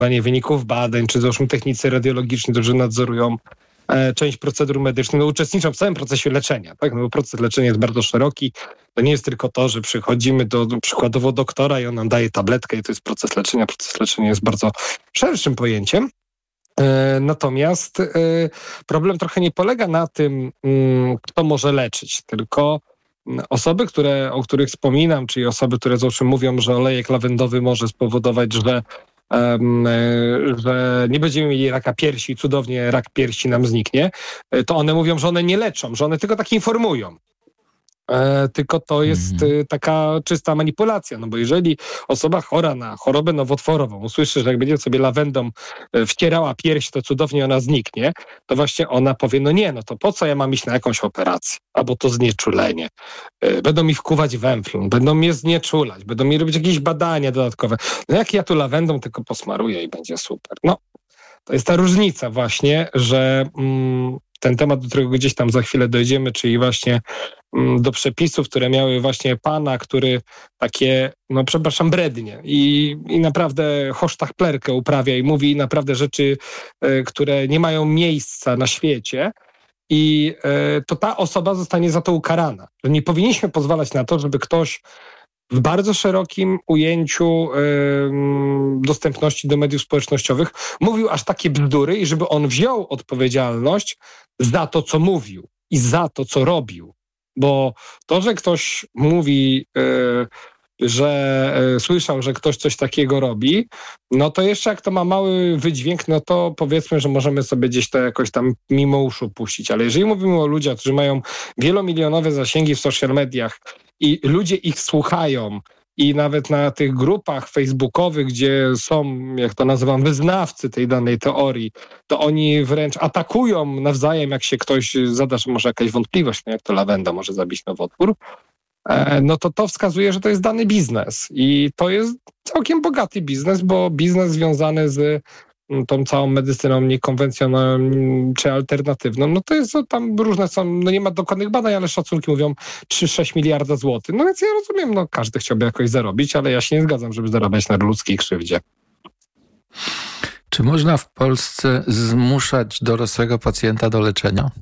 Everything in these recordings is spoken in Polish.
wyników badań, czy załóżmy technicy radiologiczni, którzy nadzorują część procedur medycznych, uczestniczą w całym procesie leczenia, tak? No bo proces leczenia jest bardzo szeroki. To nie jest tylko to, że przychodzimy do przykładowo doktora i on nam daje tabletkę i to jest proces leczenia. Proces leczenia jest bardzo szerszym pojęciem. Natomiast problem trochę nie polega na tym, kto może leczyć, tylko osoby, o których wspominam, czyli osoby, które załóżmy mówią, że olejek lawendowy może spowodować, że nie będziemy mieli raka piersi, cudownie rak piersi nam zniknie, to one mówią, że one nie leczą, że one tylko tak informują. Tylko to jest taka czysta manipulacja, no bo jeżeli osoba chora na chorobę nowotworową usłyszy, że jak będzie sobie lawendą wcierała pierś, to cudownie ona zniknie, to właśnie ona powie, no nie, no to po co ja mam iść na jakąś operację? Albo to znieczulenie. Będą mi wkuwać węflon, będą mnie znieczulać, będą mi robić jakieś badania dodatkowe. No jak ja tu lawendą tylko posmaruję i będzie super. No, to jest ta różnica właśnie, że ten temat, do którego gdzieś tam za chwilę dojdziemy, czyli właśnie do przepisów, które miały właśnie pana, który takie, brednie i naprawdę hochsztachplerkę uprawia i mówi naprawdę rzeczy, które nie mają miejsca na świecie i to ta osoba zostanie za to ukarana. Że nie powinniśmy pozwalać na to, żeby ktoś w bardzo szerokim ujęciu dostępności do mediów społecznościowych mówił aż takie bzdury i żeby on wziął odpowiedzialność za to, co mówił i za to, co robił. Bo to, że ktoś mówi, że słyszał, że ktoś coś takiego robi, no to jeszcze jak to ma mały wydźwięk, no to powiedzmy, że możemy sobie gdzieś to jakoś tam mimo uszu puścić. Ale jeżeli mówimy o ludziach, którzy mają wielomilionowe zasięgi w social mediach i ludzie ich słuchają i nawet na tych grupach facebookowych, gdzie są, jak to nazywam, wyznawcy tej danej teorii, to oni wręcz atakują nawzajem, jak się ktoś zada, że może jakaś wątpliwość, jak to lawenda może zabić nowotwór, no to wskazuje, że to jest dany biznes. I to jest całkiem bogaty biznes, bo biznes związany z tą całą medycyną niekonwencjonalną czy alternatywną, no to jest tam różne są, no nie ma dokładnych badań, ale szacunki mówią 3-6 miliarda złotych. No więc ja rozumiem, no każdy chciałby jakoś zarobić, ale ja się nie zgadzam, żeby zarabiać na ludzkiej krzywdzie. Czy można w Polsce zmuszać dorosłego pacjenta do leczenia?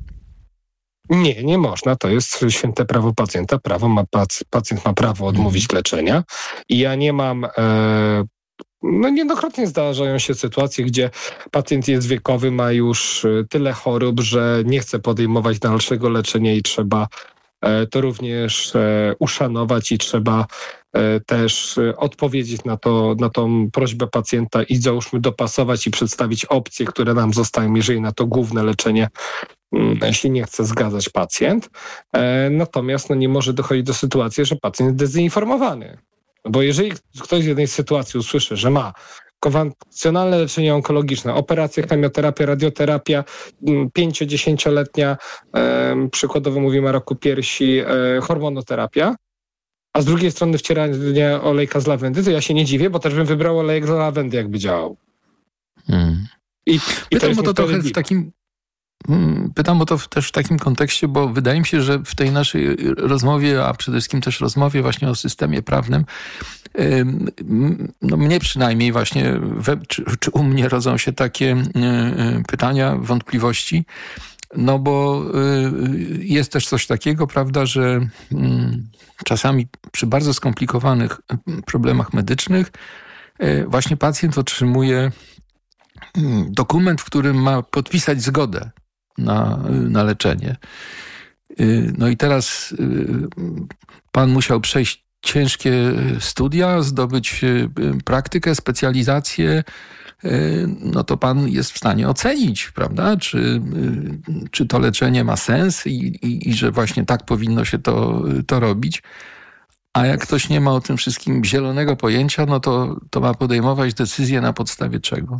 Nie można. To jest święte prawo pacjenta. Pacjent ma prawo odmówić leczenia i ja nie mam... niejednokrotnie zdarzają się sytuacje, gdzie pacjent jest wiekowy, ma już tyle chorób, że nie chce podejmować dalszego leczenia i trzeba to również uszanować i trzeba też odpowiedzieć na tą prośbę pacjenta i załóżmy dopasować i przedstawić opcje, które nam zostają, jeżeli na to główne leczenie się nie chce zgadzać pacjent. Natomiast nie może dochodzić do sytuacji, że pacjent jest dezinformowany. Bo jeżeli ktoś w jednej sytuacji usłyszy, że ma konwencjonalne leczenie onkologiczne, operacje, chemioterapia, radioterapia, 5-10-letnia, przykładowo mówimy o raku piersi, hormonoterapia, a z drugiej strony wcieranie olejka z lawendy, to ja się nie dziwię, bo też bym wybrał olejek z lawendy, jakby działał. Pytam o to trochę w takim... Pytam o to też w takim kontekście, bo wydaje mi się, że w tej naszej rozmowie, a przede wszystkim też rozmowie właśnie o systemie prawnym, mnie przynajmniej właśnie, czy u mnie rodzą się takie pytania, wątpliwości, no bo jest też coś takiego, prawda, że czasami przy bardzo skomplikowanych problemach medycznych właśnie pacjent otrzymuje dokument, w którym ma podpisać zgodę na leczenie. No i teraz pan musiał przejść ciężkie studia, zdobyć praktykę, specjalizację, no to pan jest w stanie ocenić, prawda, czy to leczenie ma sens i że właśnie tak powinno się to robić. A jak ktoś nie ma o tym wszystkim zielonego pojęcia, no to ma podejmować decyzję na podstawie czego?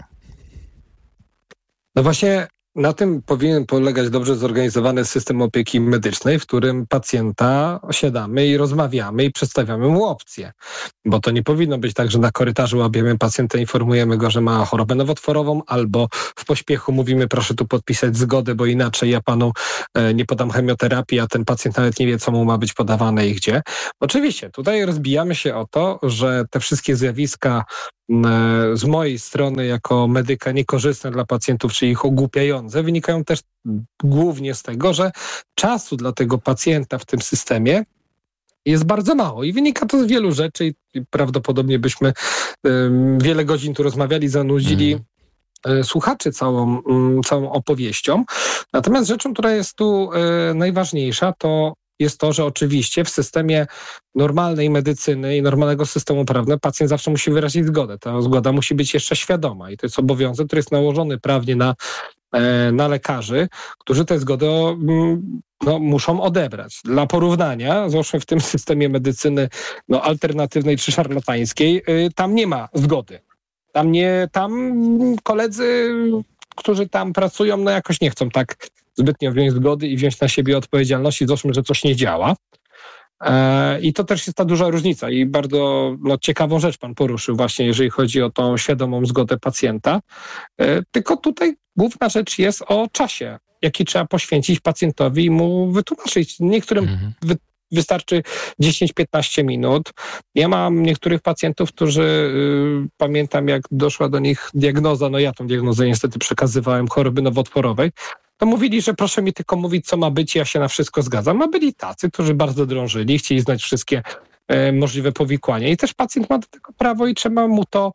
No właśnie na tym powinien polegać dobrze zorganizowany system opieki medycznej, w którym pacjenta siadamy i rozmawiamy i przedstawiamy mu opcje. Bo to nie powinno być tak, że na korytarzu łapiemy pacjenta, informujemy go, że ma chorobę nowotworową, albo w pośpiechu mówimy, proszę tu podpisać zgodę, bo inaczej ja panu nie podam chemioterapii, a ten pacjent nawet nie wie, co mu ma być podawane i gdzie. Oczywiście, tutaj rozbijamy się o to, że te wszystkie zjawiska z mojej strony jako medyka niekorzystne dla pacjentów, czy ich ogłupiające, wynikają też głównie z tego, że czasu dla tego pacjenta w tym systemie jest bardzo mało i wynika to z wielu rzeczy i prawdopodobnie byśmy wiele godzin tu rozmawiali, zanudzili słuchaczy całą opowieścią. Natomiast rzeczą, która jest tu najważniejsza, to jest to, że oczywiście w systemie normalnej medycyny i normalnego systemu prawnego pacjent zawsze musi wyrazić zgodę. Ta zgoda musi być jeszcze świadoma i to jest obowiązek, który jest nałożony prawnie na lekarzy, którzy tę zgodę muszą odebrać. Dla porównania, zwłaszcza w tym systemie medycyny alternatywnej czy szarlatańskiej, tam nie ma zgody. Tam koledzy, którzy tam pracują, jakoś nie chcą tak zbytnio wziąć zgody i wziąć na siebie odpowiedzialności, zwłaszcza, że coś nie działa. I to też jest ta duża różnica i bardzo ciekawą rzecz pan poruszył właśnie, jeżeli chodzi o tą świadomą zgodę pacjenta. Tylko tutaj główna rzecz jest o czasie, jaki trzeba poświęcić pacjentowi i mu wytłumaczyć. Niektórym wystarczy 10-15 minut. Ja mam niektórych pacjentów, którzy pamiętam, jak doszła do nich diagnoza, ja tą diagnozę niestety przekazywałem, choroby nowotworowej, to mówili, że proszę mi tylko mówić, co ma być, ja się na wszystko zgadzam. A byli tacy, którzy bardzo drążyli, chcieli znać wszystkie możliwe powikłania. I też pacjent ma do tego prawo i trzeba mu to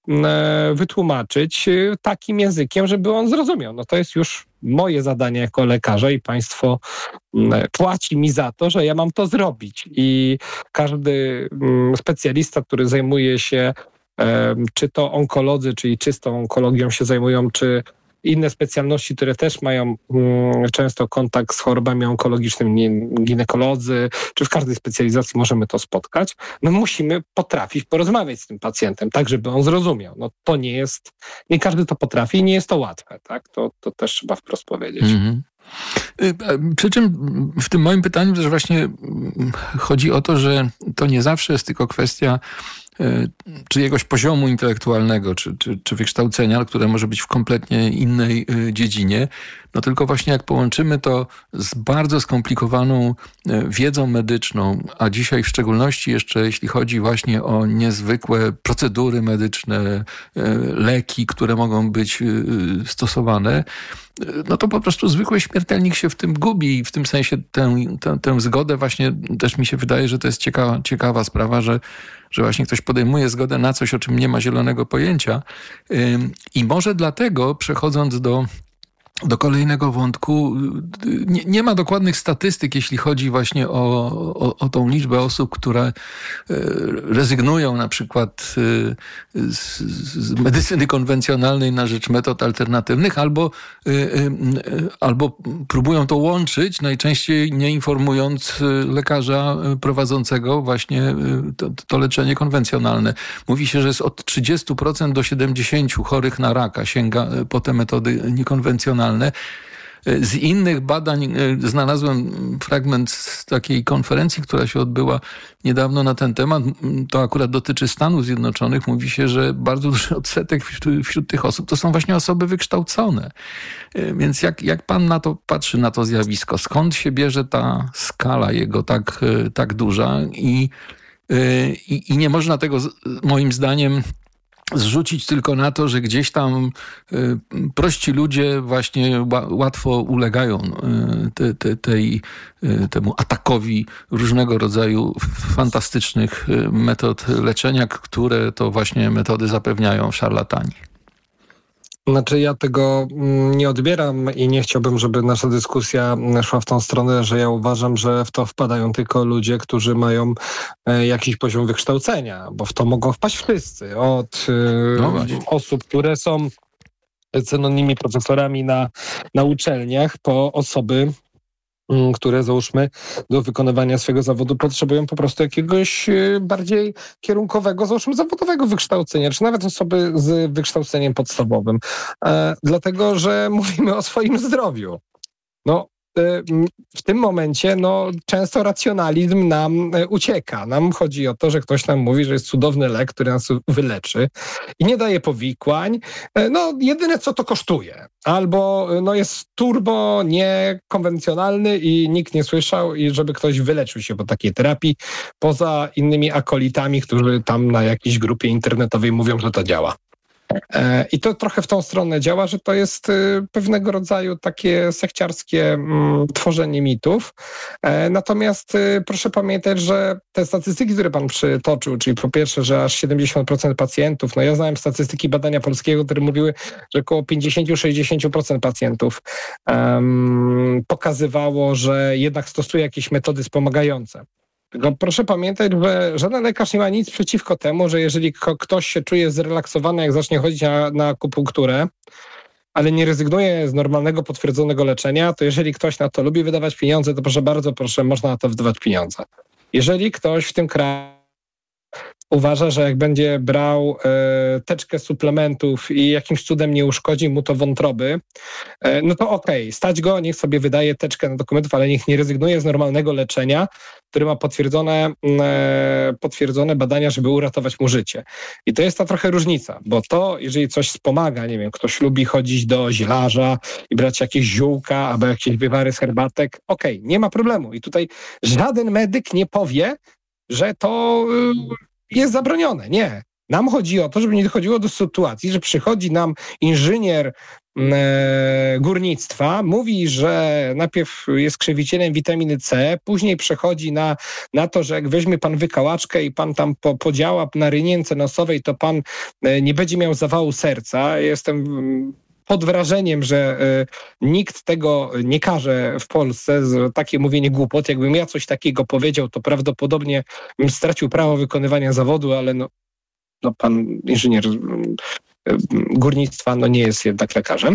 wytłumaczyć takim językiem, żeby on zrozumiał. To jest już moje zadanie jako lekarza i państwo płaci mi za to, że ja mam to zrobić. I każdy specjalista, który zajmuje się czy to onkolodzy, czyli czystą onkologią się zajmują, czy inne specjalności, które też mają często kontakt z chorobami onkologicznymi, ginekolodzy, czy w każdej specjalizacji możemy to spotkać, musimy potrafić porozmawiać z tym pacjentem, tak żeby on zrozumiał. To nie każdy to potrafi i nie jest to łatwe, tak? To też trzeba wprost powiedzieć. Przy czym w tym moim pytaniu też właśnie chodzi o to, że to nie zawsze jest tylko kwestia czyjegoś poziomu intelektualnego, czy wykształcenia, które może być w kompletnie innej dziedzinie, tylko właśnie jak połączymy to z bardzo skomplikowaną wiedzą medyczną, a dzisiaj w szczególności jeszcze jeśli chodzi właśnie o niezwykłe procedury medyczne, leki, które mogą być stosowane, to po prostu zwykły śmiertelnik się w tym gubi i w tym sensie tę zgodę właśnie też mi się wydaje, że to jest ciekawa sprawa, że właśnie ktoś podejmuje zgodę na coś, o czym nie ma zielonego pojęcia. I może dlatego, przechodząc do kolejnego wątku, nie ma dokładnych statystyk, jeśli chodzi właśnie o tą liczbę osób, które rezygnują na przykład z medycyny konwencjonalnej na rzecz metod alternatywnych, albo próbują to łączyć, najczęściej nie informując lekarza prowadzącego właśnie to leczenie konwencjonalne. Mówi się, że jest od 30% do 70% chorych na raka sięga po te metody niekonwencjonalne. Z innych badań znalazłem fragment z takiej konferencji, która się odbyła niedawno na ten temat. To akurat dotyczy Stanów Zjednoczonych. Mówi się, że bardzo duży odsetek wśród tych osób to są właśnie osoby wykształcone. Więc jak pan na to patrzy, na to zjawisko? Skąd się bierze ta skala jego tak duża? I nie można tego moim zdaniem zrzucić tylko na to, że gdzieś tam prości ludzie właśnie łatwo ulegają temu atakowi różnego rodzaju fantastycznych metod leczenia, które to właśnie metody zapewniają szarlatani. Ja tego nie odbieram i nie chciałbym, żeby nasza dyskusja szła w tą stronę, że ja uważam, że w to wpadają tylko ludzie, którzy mają jakiś poziom wykształcenia, bo w to mogą wpaść wszyscy. Od osób, które są cenonymi profesorami na uczelniach, po osoby, które załóżmy do wykonywania swojego zawodu potrzebują po prostu jakiegoś bardziej kierunkowego, załóżmy zawodowego wykształcenia, czy nawet osoby z wykształceniem podstawowym. Dlatego, że mówimy o swoim zdrowiu. w tym momencie często racjonalizm nam ucieka. Nam chodzi o to, że ktoś nam mówi, że jest cudowny lek, który nas wyleczy i nie daje powikłań. Jedyne co to kosztuje. Albo jest turbo niekonwencjonalny i nikt nie słyszał, i żeby ktoś wyleczył się po takiej terapii, poza innymi akolitami, którzy tam na jakiejś grupie internetowej mówią, że to działa. I to trochę w tą stronę działa, że to jest pewnego rodzaju takie sekciarskie tworzenie mitów. Natomiast proszę pamiętać, że te statystyki, które pan przytoczył, czyli po pierwsze, że aż 70% pacjentów, ja znałem statystyki badania polskiego, które mówiły, że około 50-60% pacjentów pokazywało, że jednak stosuje jakieś metody wspomagające. Tylko proszę pamiętać, że żaden lekarz nie ma nic przeciwko temu, że jeżeli ktoś się czuje zrelaksowany, jak zacznie chodzić na akupunkturę, ale nie rezygnuje z normalnego, potwierdzonego leczenia, to jeżeli ktoś na to lubi wydawać pieniądze, to proszę bardzo, można na to wydawać pieniądze. Jeżeli ktoś w tym kraju uważa, że jak będzie brał teczkę suplementów i jakimś cudem nie uszkodzi mu to wątroby, to okej, stać go, niech sobie wydaje teczkę na dokumentów, ale niech nie rezygnuje z normalnego leczenia, które ma potwierdzone badania, żeby uratować mu życie. I to jest ta trochę różnica, bo to, jeżeli coś wspomaga, nie wiem, ktoś lubi chodzić do zielarza i brać jakieś ziółka albo jakieś wywary z herbatek, okej, nie ma problemu. I tutaj żaden medyk nie powie, że to jest zabronione. Nie. Nam chodzi o to, żeby nie dochodziło do sytuacji, że przychodzi nam inżynier górnictwa, mówi, że najpierw jest krzywicielem witaminy C, później przechodzi na to, że jak weźmie pan wykałaczkę i pan tam podziała na rynience nosowej, to pan nie będzie miał zawału serca. Jestem pod wrażeniem, że nikt tego nie każe w Polsce, takie mówienie głupot. Jakbym ja coś takiego powiedział, to prawdopodobnie bym stracił prawo wykonywania zawodu, ale pan inżynier górnictwa nie jest jednak lekarzem.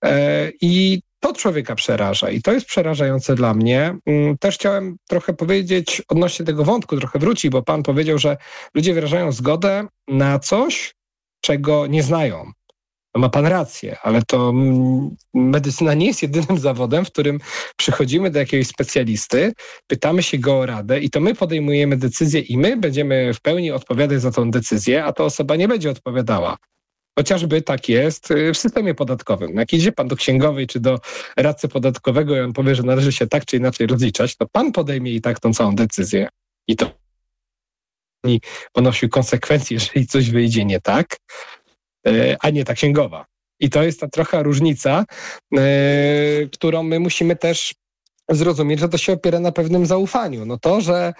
I to człowieka przeraża i to jest przerażające dla mnie. Też chciałem trochę powiedzieć odnośnie tego wątku, trochę wrócić, bo pan powiedział, że ludzie wyrażają zgodę na coś, czego nie znają. Ma pan rację, ale to medycyna nie jest jedynym zawodem, w którym przychodzimy do jakiegoś specjalisty, pytamy się go o radę i to my podejmujemy decyzję i my będziemy w pełni odpowiadać za tą decyzję, a ta osoba nie będzie odpowiadała. Chociażby tak jest w systemie podatkowym. Jak idzie pan do księgowej czy do radcy podatkowego i on powie, że należy się tak czy inaczej rozliczać, to pan podejmie i tak tą całą decyzję i to ponosił konsekwencje, jeżeli coś wyjdzie nie tak, a nie ta księgowa. I to jest ta trochę różnica, którą my musimy też zrozumieć, że to się opiera na pewnym zaufaniu. To, że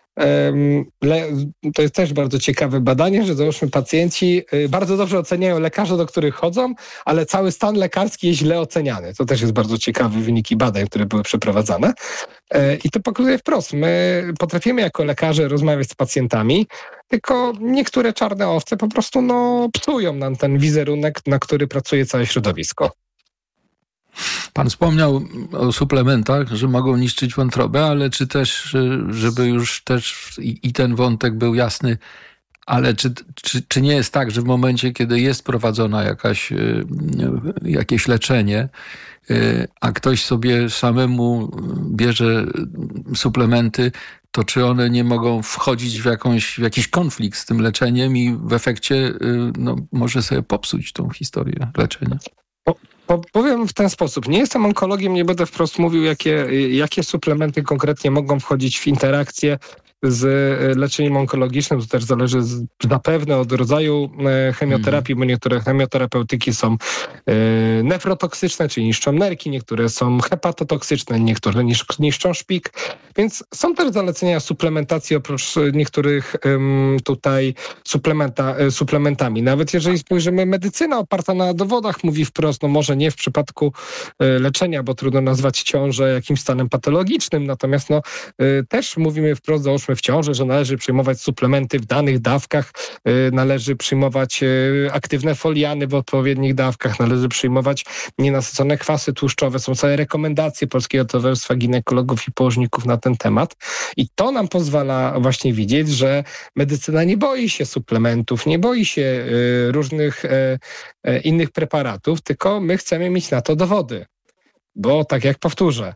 to jest też bardzo ciekawe badanie, że załóżmy pacjenci bardzo dobrze oceniają lekarza, do których chodzą, ale cały stan lekarski jest źle oceniany. To też jest bardzo ciekawe wyniki badań, które były przeprowadzane. I to pokazuje wprost. My potrafimy jako lekarze rozmawiać z pacjentami, tylko niektóre czarne owce po prostu psują nam ten wizerunek, na który pracuje całe środowisko. Pan wspomniał o suplementach, że mogą niszczyć wątrobę, ale czy też, żeby już też i ten wątek był jasny, ale czy nie jest tak, że w momencie, kiedy jest prowadzona jakieś leczenie, a ktoś sobie samemu bierze suplementy, to czy one nie mogą wchodzić w jakiś konflikt z tym leczeniem i w efekcie może sobie popsuć tą historię leczenia? Powiem w ten sposób. Nie jestem onkologiem, nie będę wprost mówił, jakie suplementy konkretnie mogą wchodzić w interakcję z leczeniem onkologicznym. To też zależy zapewne od rodzaju chemioterapii, bo niektóre chemioterapeutyki są nefrotoksyczne, czyli niszczą nerki, niektóre są hepatotoksyczne, niektóre niszczą szpik. Więc są też zalecenia suplementacji oprócz niektórych tutaj suplementami. Nawet jeżeli spojrzymy, medycyna oparta na dowodach mówi wprost, może nie w przypadku leczenia, bo trudno nazwać ciążę jakimś stanem patologicznym, natomiast też mówimy wprost, załóżmy w ciąży, że należy przyjmować suplementy w danych dawkach, należy przyjmować aktywne foliany w odpowiednich dawkach, należy przyjmować nienasycone kwasy tłuszczowe. Są całe rekomendacje Polskiego Towarzystwa Ginekologów i Położników na ten temat. I to nam pozwala właśnie widzieć, że medycyna nie boi się suplementów, nie boi się różnych innych preparatów, tylko my chcemy mieć na to dowody. Bo tak jak powtórzę,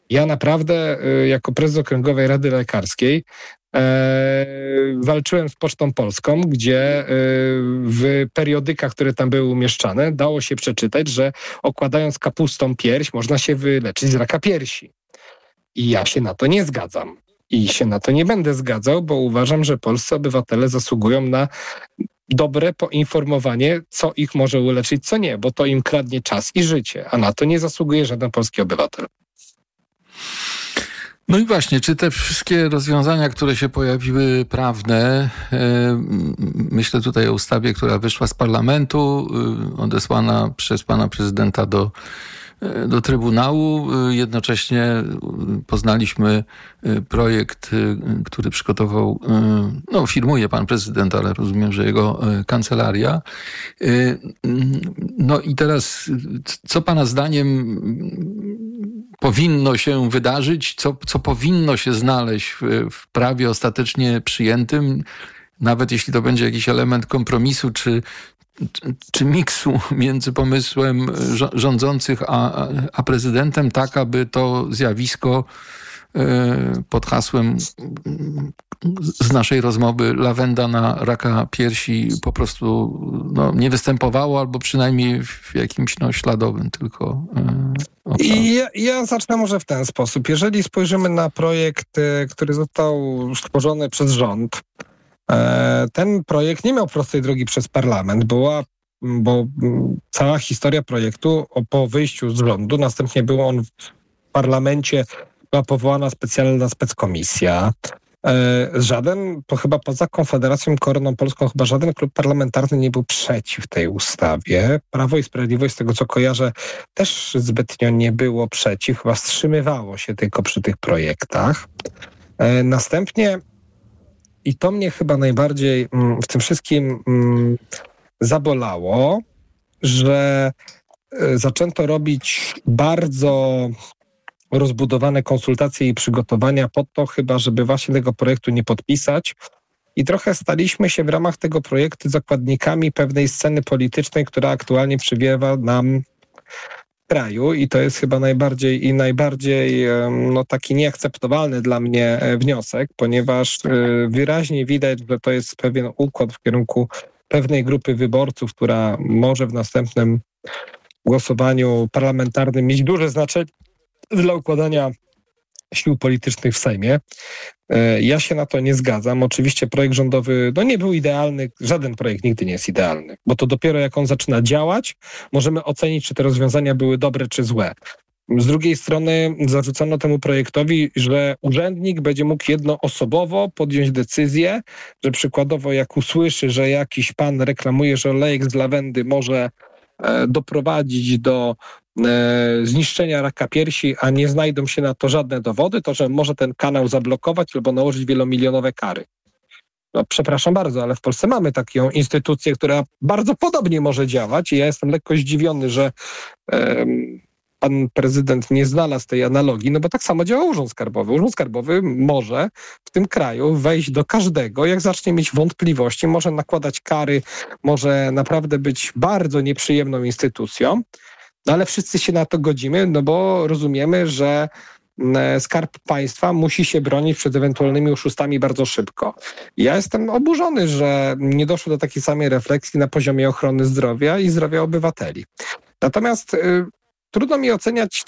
Ja naprawdę jako prezes Okręgowej Rady Lekarskiej walczyłem z Pocztą Polską, gdzie w periodykach, które tam były umieszczane, dało się przeczytać, że okładając kapustą pierś można się wyleczyć z raka piersi. I ja się na to nie zgadzam. I się na to nie będę zgadzał, bo uważam, że polscy obywatele zasługują na dobre poinformowanie, co ich może uleczyć, co nie, bo to im kradnie czas i życie, a na to nie zasługuje żaden polski obywatel. No i właśnie, czy te wszystkie rozwiązania, które się pojawiły prawne, myślę tutaj o ustawie, która wyszła z parlamentu, odesłana przez pana prezydenta do Trybunału. Jednocześnie poznaliśmy projekt, który przygotował, firmuje pan prezydent, ale rozumiem, że jego kancelaria. No i teraz, co pana zdaniem powinno się wydarzyć, co powinno się znaleźć w prawie ostatecznie przyjętym, nawet jeśli to będzie jakiś element kompromisu, czy miksu między pomysłem rządzących a prezydentem, tak aby to zjawisko pod hasłem z naszej rozmowy lawenda na raka piersi po prostu nie występowało, albo przynajmniej w jakimś śladowym tylko obszarze. Ja zacznę może w ten sposób. Jeżeli spojrzymy na projekt, który został stworzony przez rząd, ten projekt nie miał prostej drogi przez parlament, bo cała historia projektu po wyjściu z rządu, następnie był on w parlamencie, była powołana specjalna speckomisja. Chyba poza Konfederacją Koroną Polską, chyba żaden klub parlamentarny nie był przeciw tej ustawie. Prawo i Sprawiedliwość, z tego co kojarzę, też zbytnio nie było przeciw, chyba wstrzymywało się tylko przy tych projektach. Następnie, i to mnie chyba najbardziej w tym wszystkim zabolało, że zaczęto robić bardzo rozbudowane konsultacje i przygotowania po to chyba, żeby właśnie tego projektu nie podpisać. I trochę staliśmy się w ramach tego projektu zakładnikami pewnej sceny politycznej, która aktualnie przywiewa nam w kraju i to jest chyba najbardziej taki nieakceptowalny dla mnie wniosek, ponieważ wyraźnie widać, że to jest pewien układ w kierunku pewnej grupy wyborców, która może w następnym głosowaniu parlamentarnym mieć duże znaczenie dla układania sił politycznych w Sejmie. Ja się na to nie zgadzam. Oczywiście projekt rządowy nie był idealny. Żaden projekt nigdy nie jest idealny, bo to dopiero jak on zaczyna działać, możemy ocenić, czy te rozwiązania były dobre, czy złe. Z drugiej strony zarzucono temu projektowi, że urzędnik będzie mógł jednoosobowo podjąć decyzję, że przykładowo jak usłyszy, że jakiś pan reklamuje, że olejek z lawendy może doprowadzić do zniszczenia raka piersi, a nie znajdą się na to żadne dowody, to że może ten kanał zablokować albo nałożyć wielomilionowe kary. Przepraszam bardzo, ale w Polsce mamy taką instytucję, która bardzo podobnie może działać i ja jestem lekko zdziwiony, że pan prezydent nie znalazł tej analogii, bo tak samo działa Urząd Skarbowy. Urząd Skarbowy może w tym kraju wejść do każdego, jak zacznie mieć wątpliwości, może nakładać kary, może naprawdę być bardzo nieprzyjemną instytucją, ale wszyscy się na to godzimy, bo rozumiemy, że Skarb Państwa musi się bronić przed ewentualnymi oszustami bardzo szybko. Ja jestem oburzony, że nie doszło do takiej samej refleksji na poziomie ochrony zdrowia i zdrowia obywateli. Natomiast trudno mi oceniać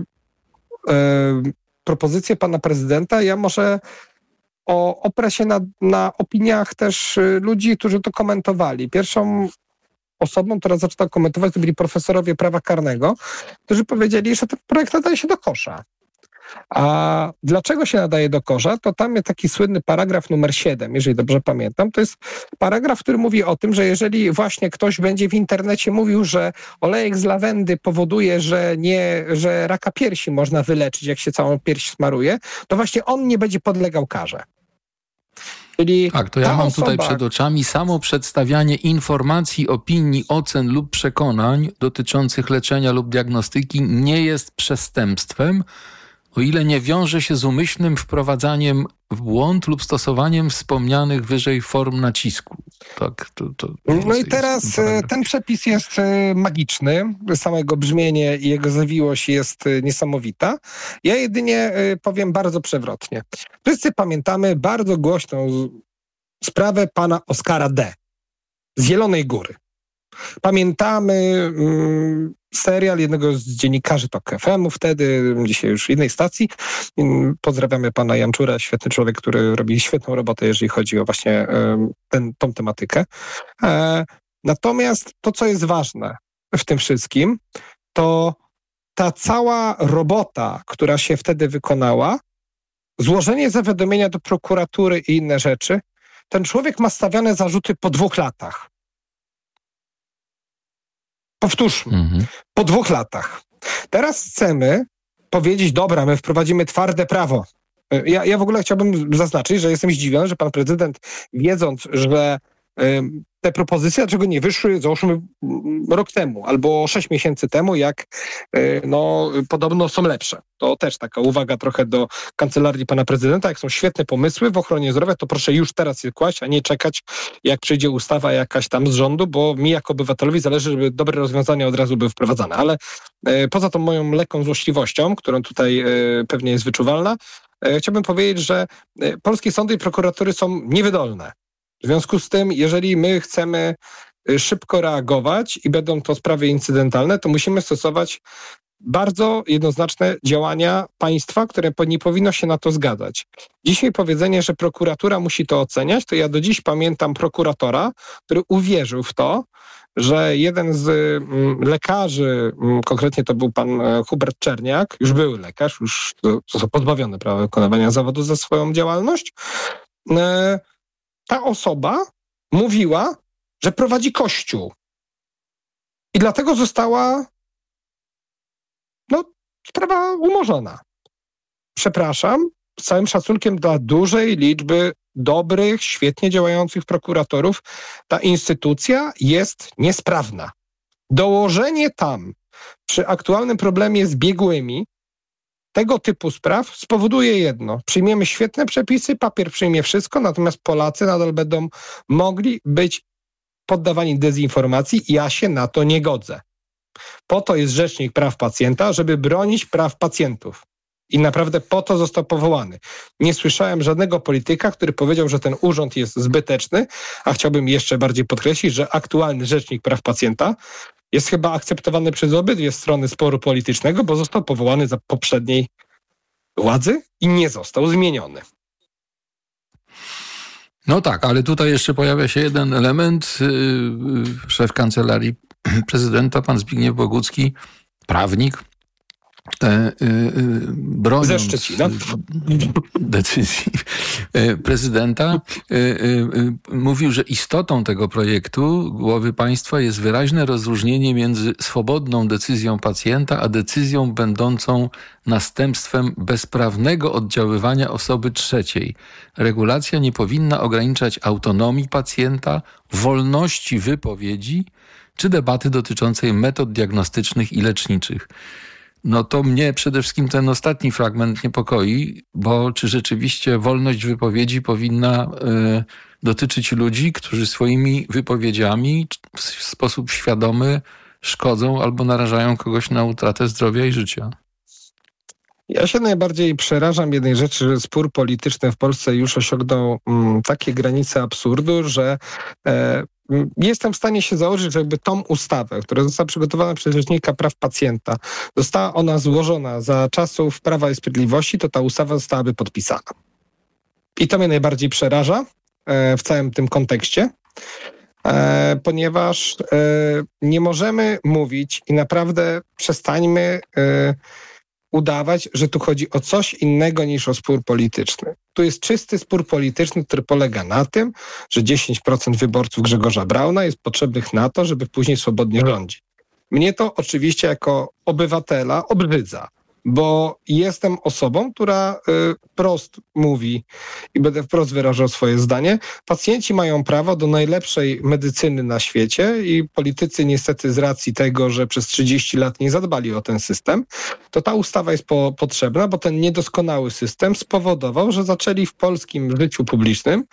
propozycję pana prezydenta. Ja może oprę się na opiniach też ludzi, którzy to komentowali. Pierwszą osobą, która zaczęła komentować, to byli profesorowie prawa karnego, którzy powiedzieli, że ten projekt nadaje się do kosza. A dlaczego się nadaje do kosza? To tam jest taki słynny paragraf numer 7, jeżeli dobrze pamiętam. To jest paragraf, który mówi o tym, że jeżeli właśnie ktoś będzie w internecie mówił, że olejek z lawendy powoduje, że raka piersi można wyleczyć, jak się całą pierś smaruje, to właśnie on nie będzie podlegał karze. Czyli tak, to ja mam tutaj przed oczami samo przedstawianie informacji, opinii, ocen lub przekonań dotyczących leczenia lub diagnostyki nie jest przestępstwem, o ile nie wiąże się z umyślnym wprowadzaniem w błąd lub stosowaniem wspomnianych wyżej form nacisku. Tak, no i teraz ten przepis jest magiczny. Samego brzmienie i jego zawiłość jest niesamowita. Ja jedynie powiem bardzo przewrotnie. Wszyscy pamiętamy bardzo głośną sprawę pana Oskara D. z Zielonej Góry. Pamiętamy serial jednego z dziennikarzy TOK FM-u wtedy, dzisiaj już w innej stacji. Pozdrawiamy pana Janczura, świetny człowiek, który robi świetną robotę, jeżeli chodzi o właśnie tą tematykę. Natomiast to, co jest ważne w tym wszystkim, to ta cała robota, która się wtedy wykonała, złożenie zawiadomienia do prokuratury i inne rzeczy, ten człowiek ma stawiane zarzuty po 2 latach. Powtórzmy, po 2 latach. Teraz chcemy powiedzieć, dobra, my wprowadzimy twarde prawo. Ja w ogóle chciałbym zaznaczyć, że jestem zdziwiony, że pan prezydent, wiedząc, że te propozycje, dlaczego nie wyszły, załóżmy, rok temu albo 6 miesięcy temu, jak podobno są lepsze. To też taka uwaga trochę do kancelarii pana prezydenta. Jak są świetne pomysły w ochronie zdrowia, to proszę już teraz je kłaść, a nie czekać, jak przyjdzie ustawa jakaś tam z rządu, bo mi jako obywatelowi zależy, żeby dobre rozwiązania od razu były wprowadzane. Ale poza tą moją lekką złośliwością, którą tutaj pewnie jest wyczuwalna, chciałbym powiedzieć, że polskie sądy i prokuratury są niewydolne. W związku z tym, jeżeli my chcemy szybko reagować i będą to sprawy incydentalne, to musimy stosować bardzo jednoznaczne działania państwa, które nie powinno się na to zgadzać. Dzisiaj powiedzenie, że prokuratura musi to oceniać, to ja do dziś pamiętam prokuratora, który uwierzył w to, że jeden z lekarzy, konkretnie to był pan Hubert Czerniak, już były lekarz, już został pozbawiony prawa wykonywania zawodu za swoją działalność, ta osoba mówiła, że prowadzi kościół. I dlatego została sprawa umorzona. Przepraszam, z całym szacunkiem dla dużej liczby dobrych, świetnie działających prokuratorów, ta instytucja jest niesprawna. Dołożenie tam przy aktualnym problemie z biegłymi tego typu spraw spowoduje jedno. Przyjmiemy świetne przepisy, papier przyjmie wszystko, natomiast Polacy nadal będą mogli być poddawani dezinformacji. Ja się na to nie godzę. Po to jest Rzecznik Praw Pacjenta, żeby bronić praw pacjentów. I naprawdę po to został powołany. Nie słyszałem żadnego polityka, który powiedział, że ten urząd jest zbyteczny, a chciałbym jeszcze bardziej podkreślić, że aktualny Rzecznik Praw Pacjenta jest chyba akceptowany przez obydwie strony sporu politycznego, bo został powołany za poprzedniej władzy i nie został zmieniony. No tak, ale tutaj jeszcze pojawia się jeden element. Szef Kancelarii Prezydenta, pan Zbigniew Bogucki, prawnik, broniąc decyzji prezydenta, mówił, że istotą tego projektu głowy państwa jest wyraźne rozróżnienie między swobodną decyzją pacjenta, a decyzją będącą następstwem bezprawnego oddziaływania osoby trzeciej. Regulacja nie powinna ograniczać autonomii pacjenta, wolności wypowiedzi czy debaty dotyczącej metod diagnostycznych i leczniczych. No to mnie przede wszystkim ten ostatni fragment niepokoi, bo czy rzeczywiście wolność wypowiedzi powinna dotyczyć ludzi, którzy swoimi wypowiedziami w sposób świadomy szkodzą albo narażają kogoś na utratę zdrowia i życia? Ja się najbardziej przerażam jednej rzeczy, że spór polityczny w Polsce już osiągnął takie granice absurdu, że jestem w stanie się założyć, że jakby tą ustawę, która została przygotowana przez Rzecznika Praw Pacjenta, została ona złożona za czasów Prawa i Sprawiedliwości, to ta ustawa zostałaby podpisana. I to mnie najbardziej przeraża w całym tym kontekście, ponieważ nie możemy mówić i naprawdę przestańmy udawać, że tu chodzi o coś innego niż o spór polityczny. Tu jest czysty spór polityczny, który polega na tym, że 10% wyborców Grzegorza Brauna jest potrzebnych na to, żeby później swobodnie rządzić. Mnie to oczywiście jako obywatela obrzydza. bo jestem osobą, która wprost mówi i będę wprost wyrażał swoje zdanie. Pacjenci mają prawo do najlepszej medycyny na świecie i politycy niestety z racji tego, że przez 30 lat nie zadbali o ten system, to ta ustawa jest potrzebna, bo ten niedoskonały system spowodował, że zaczęli w polskim życiu publicznym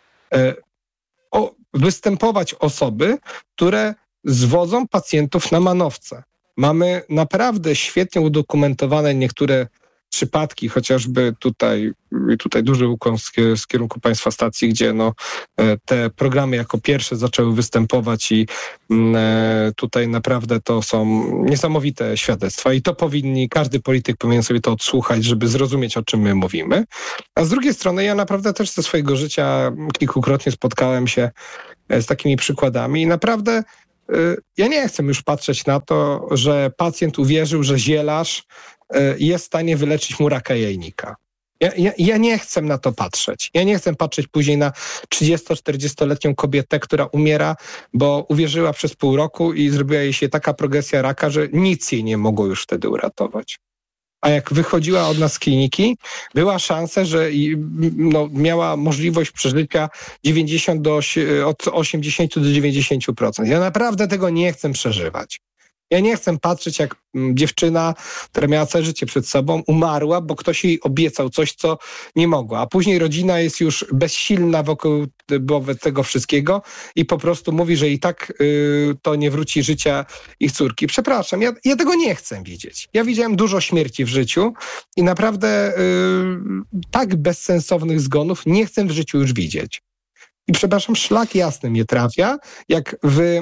występować osoby, które zwodzą pacjentów na manowce. Mamy naprawdę świetnie udokumentowane niektóre przypadki, chociażby tutaj duży ukłon z kierunku państwa stacji, gdzie te programy jako pierwsze zaczęły występować i tutaj naprawdę to są niesamowite świadectwa i to każdy polityk powinien sobie to odsłuchać, żeby zrozumieć, o czym my mówimy. A z drugiej strony ja naprawdę też ze swojego życia kilkukrotnie spotkałem się z takimi przykładami i naprawdę ja nie chcę już patrzeć na to, że pacjent uwierzył, że zielarz jest w stanie wyleczyć mu raka jajnika. Ja nie chcę na to patrzeć. Ja nie chcę patrzeć później na 30-40-letnią kobietę, która umiera, bo uwierzyła przez pół roku i zrobiła jej się taka progresja raka, że nic jej nie mogło już wtedy uratować. A jak wychodziła od nas z kliniki, była szansa, że miała możliwość przeżycia od 80 do 90%. Ja naprawdę tego nie chcę przeżywać. Ja nie chcę patrzeć, jak dziewczyna, która miała całe życie przed sobą, umarła, bo ktoś jej obiecał coś, co nie mogła. A później rodzina jest już bezsilna wokół tego wszystkiego i po prostu mówi, że i tak to nie wróci życia ich córki. Przepraszam, ja tego nie chcę widzieć. Ja widziałem dużo śmierci w życiu i naprawdę tak bezsensownych zgonów nie chcę w życiu już widzieć. I przepraszam, szlak jasny mnie trafia, jak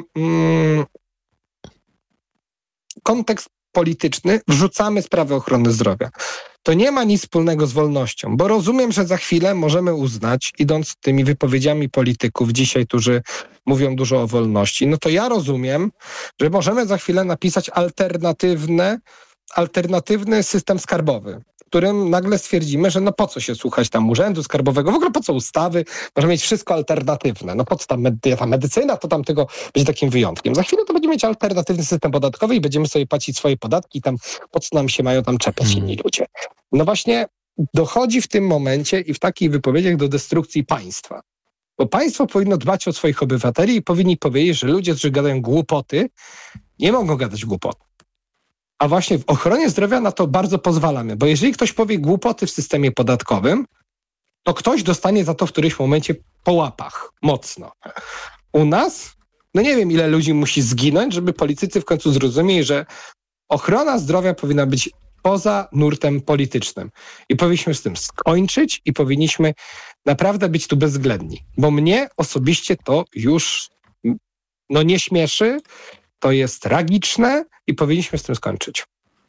kontekst polityczny wrzucamy sprawę ochrony zdrowia. To nie ma nic wspólnego z wolnością, bo rozumiem, że za chwilę możemy uznać, idąc tymi wypowiedziami polityków dzisiaj, którzy mówią dużo o wolności, to ja rozumiem, że możemy za chwilę napisać alternatywny system skarbowy, w którym nagle stwierdzimy, że po co się słuchać tam urzędu skarbowego, w ogóle po co ustawy, możemy mieć wszystko alternatywne. Po co ta medycyna, to tam tego będzie takim wyjątkiem. Za chwilę to będziemy mieć alternatywny system podatkowy i będziemy sobie płacić swoje podatki i tam po co nam się mają tam czepiać inni ludzie. Właśnie dochodzi w tym momencie i w takich wypowiedziach do destrukcji państwa. Bo państwo powinno dbać o swoich obywateli i powinni powiedzieć, że ludzie, którzy gadają głupoty, nie mogą gadać głupoty. A właśnie w ochronie zdrowia na to bardzo pozwalamy, bo jeżeli ktoś powie głupoty w systemie podatkowym, to ktoś dostanie za to w którymś momencie po łapach, mocno. U nas, nie wiem ile ludzi musi zginąć, żeby politycy w końcu zrozumieli, że ochrona zdrowia powinna być poza nurtem politycznym. I powinniśmy z tym skończyć i powinniśmy naprawdę być tu bezwzględni. Bo mnie osobiście to już nie śmieszy, to jest tragiczne i powinniśmy z tym skończyć.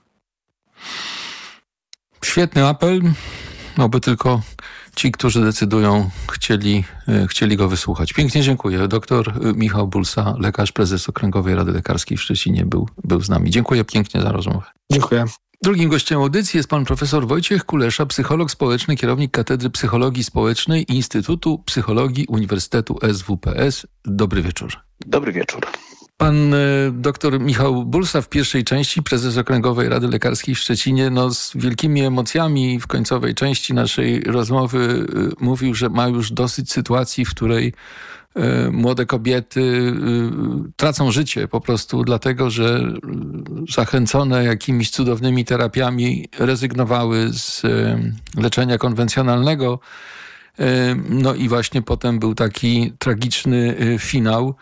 Świetny apel. Oby tylko ci, którzy decydują, chcieli go wysłuchać. Pięknie dziękuję. Doktor Michał Bulsa, lekarz, prezes Okręgowej Rady Lekarskiej w Szczecinie był z nami. Dziękuję pięknie za rozmowę. Dziękuję. Drugim gościem audycji jest pan profesor Wojciech Kulesza, psycholog społeczny, kierownik Katedry Psychologii Społecznej Instytutu Psychologii Uniwersytetu SWPS. Dobry wieczór. Dobry wieczór. Pan doktor Michał Bulsa w pierwszej części, prezes Okręgowej Rady Lekarskiej w Szczecinie, z wielkimi emocjami w końcowej części naszej rozmowy mówił, że ma już dosyć sytuacji, w której młode kobiety tracą życie po prostu dlatego, że zachęcone jakimiś cudownymi terapiami rezygnowały z leczenia konwencjonalnego. I właśnie potem był taki tragiczny finał.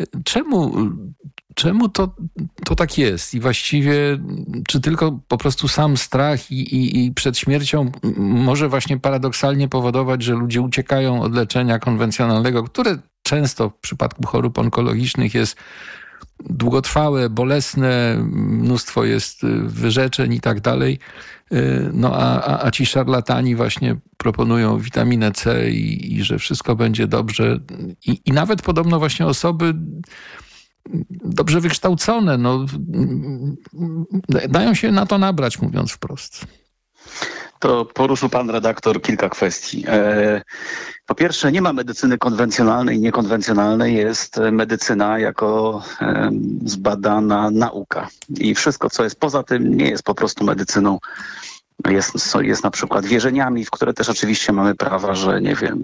Czemu to tak jest? I właściwie czy tylko po prostu sam strach i przed śmiercią może właśnie paradoksalnie powodować, że ludzie uciekają od leczenia konwencjonalnego, które często w przypadku chorób onkologicznych jest długotrwałe, bolesne, mnóstwo jest wyrzeczeń i tak dalej. A ci szarlatani właśnie proponują witaminę C i że wszystko będzie dobrze. I nawet podobno właśnie osoby dobrze wykształcone dają się na to nabrać, mówiąc wprost. To poruszył pan redaktor kilka kwestii. Po pierwsze, nie ma medycyny konwencjonalnej i niekonwencjonalnej. Jest medycyna jako zbadana nauka. I wszystko, co jest poza tym, nie jest po prostu medycyną. Jest na przykład wierzeniami, w które też oczywiście mamy prawa, że nie wiem,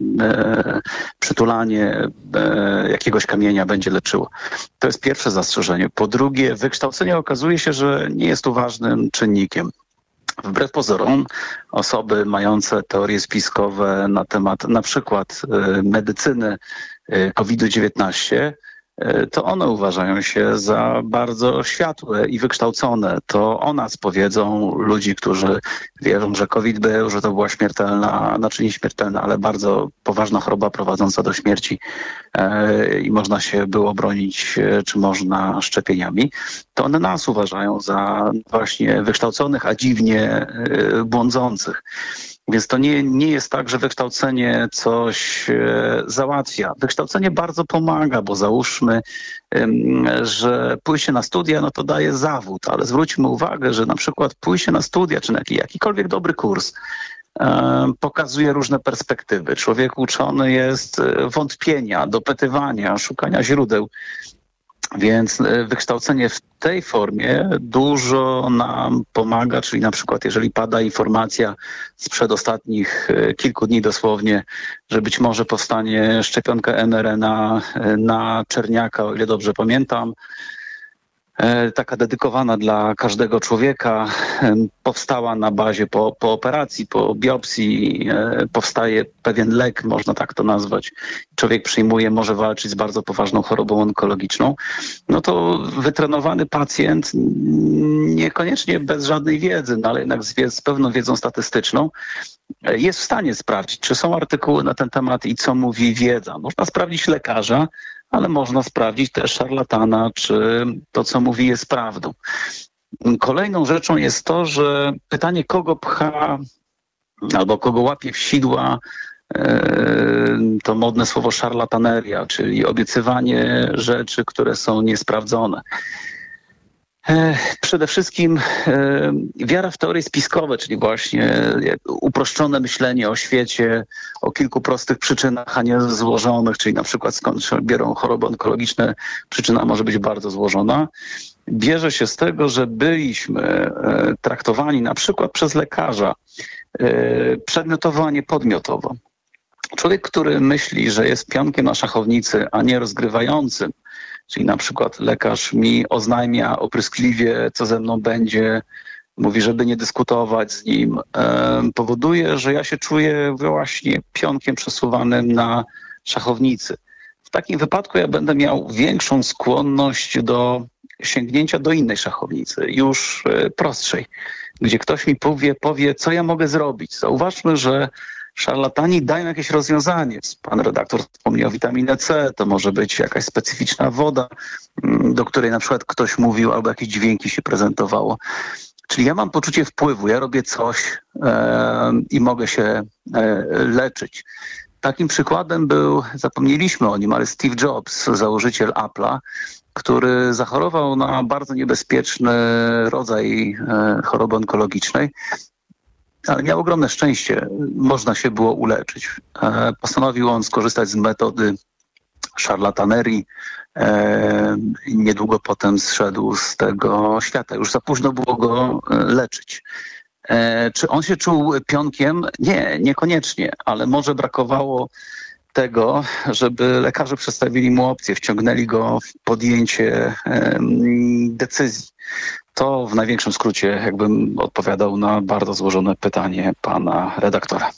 przytulanie jakiegoś kamienia będzie leczyło. To jest pierwsze zastrzeżenie. Po drugie, wykształcenie okazuje się, że nie jest tu ważnym czynnikiem. Wbrew pozorom, osoby mające teorie spiskowe na temat na przykład medycyny COVID-19, to one uważają się za bardzo światłe i wykształcone. To o nas powiedzą ludzi, którzy wierzą, że COVID był, że to była śmiertelna, znaczy nie śmiertelna, ale bardzo poważna choroba prowadząca do śmierci i można się było bronić, czy można szczepieniami. To one nas uważają za właśnie wykształconych, a dziwnie błądzących. Więc to nie jest tak, że wykształcenie coś załatwia. Wykształcenie bardzo pomaga, bo załóżmy, że pójście na studia, no to daje zawód, ale zwróćmy uwagę, że na przykład pójście na studia, czy na jakikolwiek dobry kurs, pokazuje różne perspektywy. Człowiek uczony jest wątpienia, dopytywania, szukania źródeł. Więc wykształcenie w tej formie dużo nam pomaga, czyli na przykład jeżeli pada informacja sprzed ostatnich kilku dni dosłownie, że być może powstanie szczepionka mRNA na czerniaka, o ile dobrze pamiętam, taka dedykowana dla każdego człowieka, powstała na bazie po operacji, po biopsji, powstaje pewien lek, można tak to nazwać. Człowiek przyjmuje, może walczyć z bardzo poważną chorobą onkologiczną. No to wytrenowany pacjent, niekoniecznie bez żadnej wiedzy, no ale jednak z pewną wiedzą statystyczną, jest w stanie sprawdzić, czy są artykuły na ten temat i co mówi wiedza. Można sprawdzić lekarza, ale można sprawdzić też szarlatana, czy to, co mówi, jest prawdą. Kolejną rzeczą jest to, że pytanie, kogo pcha albo kogo łapie w sidła, to modne słowo szarlataneria, czyli obiecywanie rzeczy, które są niesprawdzone. Przede wszystkim wiara w teorie spiskowe, czyli właśnie uproszczone myślenie o świecie, o kilku prostych przyczynach, a nie złożonych, czyli na przykład skąd się biorą choroby onkologiczne, przyczyna może być bardzo złożona, bierze się z tego, że byliśmy traktowani na przykład przez lekarza przedmiotowo, a nie podmiotowo. Człowiek, który myśli, że jest pionkiem na szachownicy, a nie rozgrywającym, czyli na przykład lekarz mi oznajmia opryskliwie, co ze mną będzie, mówi, żeby nie dyskutować z nim, powoduje, że ja się czuję właśnie pionkiem przesuwanym na szachownicy. W takim wypadku ja będę miał większą skłonność do sięgnięcia do innej szachownicy, już prostszej, gdzie ktoś mi powie, co ja mogę zrobić. Zauważmy, że szarlatani dają jakieś rozwiązanie. Pan redaktor wspomniał o witaminie C, to może być jakaś specyficzna woda, do której na przykład ktoś mówił, albo jakieś dźwięki się prezentowało. Czyli ja mam poczucie wpływu, ja robię coś i mogę się leczyć. Takim przykładem był, zapomnieliśmy o nim, ale Steve Jobs, założyciel Apple'a, który zachorował na bardzo niebezpieczny rodzaj choroby onkologicznej, ale miał ogromne szczęście, można się było uleczyć. Postanowił on skorzystać z metody szarlatanerii. Niedługo potem zszedł z tego świata. Już za późno było go leczyć. Czy on się czuł pionkiem? Nie, niekoniecznie, ale może brakowało tego, żeby lekarze przedstawili mu opcję, wciągnęli go w podjęcie decyzji. To w największym skrócie jakbym odpowiadał na bardzo złożone pytanie pana redaktora.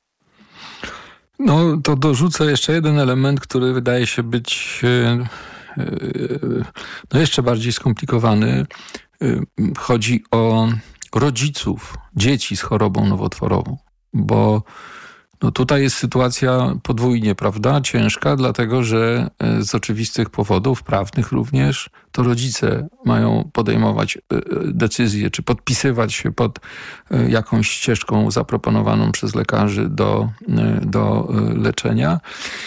No to dorzucę jeszcze jeden element, który wydaje się być jeszcze bardziej skomplikowany. Chodzi o rodziców dzieci z chorobą nowotworową, bo No tutaj jest sytuacja podwójnie, prawda? Ciężka, dlatego że z oczywistych powodów, prawnych również, to rodzice mają podejmować decyzje, czy podpisywać się pod jakąś ścieżką zaproponowaną przez lekarzy do leczenia.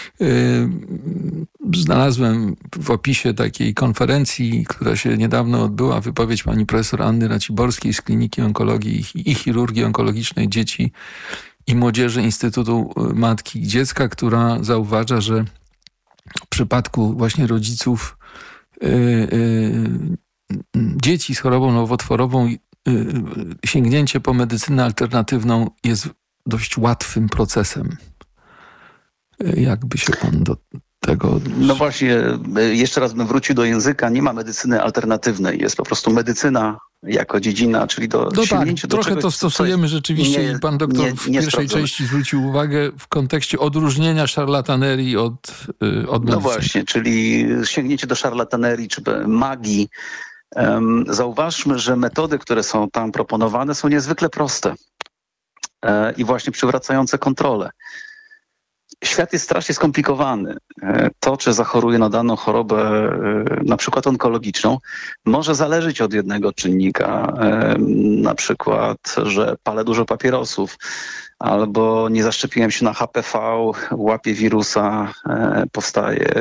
Znalazłem w opisie takiej konferencji, która się niedawno odbyła, wypowiedź pani profesor Anny Raciborskiej z Kliniki Onkologii i Chirurgii Onkologicznej Dzieci i Młodzieży Instytutu Matki i Dziecka, która zauważa, że w przypadku właśnie rodziców dzieci z chorobą nowotworową sięgnięcie po medycynę alternatywną jest dość łatwym procesem. Jakby się pan do tego... No właśnie, jeszcze raz bym wrócił do języka. Nie ma medycyny alternatywnej. Jest po prostu medycyna jako dziedzina, czyli sięgnięcie do trochę czegoś, to stosujemy rzeczywiście i pan doktor w pierwszej części zwrócił uwagę w kontekście odróżnienia szarlatanerii od medycyny. No właśnie, czyli sięgnięcie do szarlatanerii czy magii. Zauważmy, że metody, które są tam proponowane, są niezwykle proste i właśnie przywracające kontrolę. Świat jest strasznie skomplikowany. To, czy zachoruje na daną chorobę, na przykład onkologiczną, może zależeć od jednego czynnika. Na przykład, że palę dużo papierosów, albo nie zaszczepiłem się na HPV, łapię wirusa, powstaje,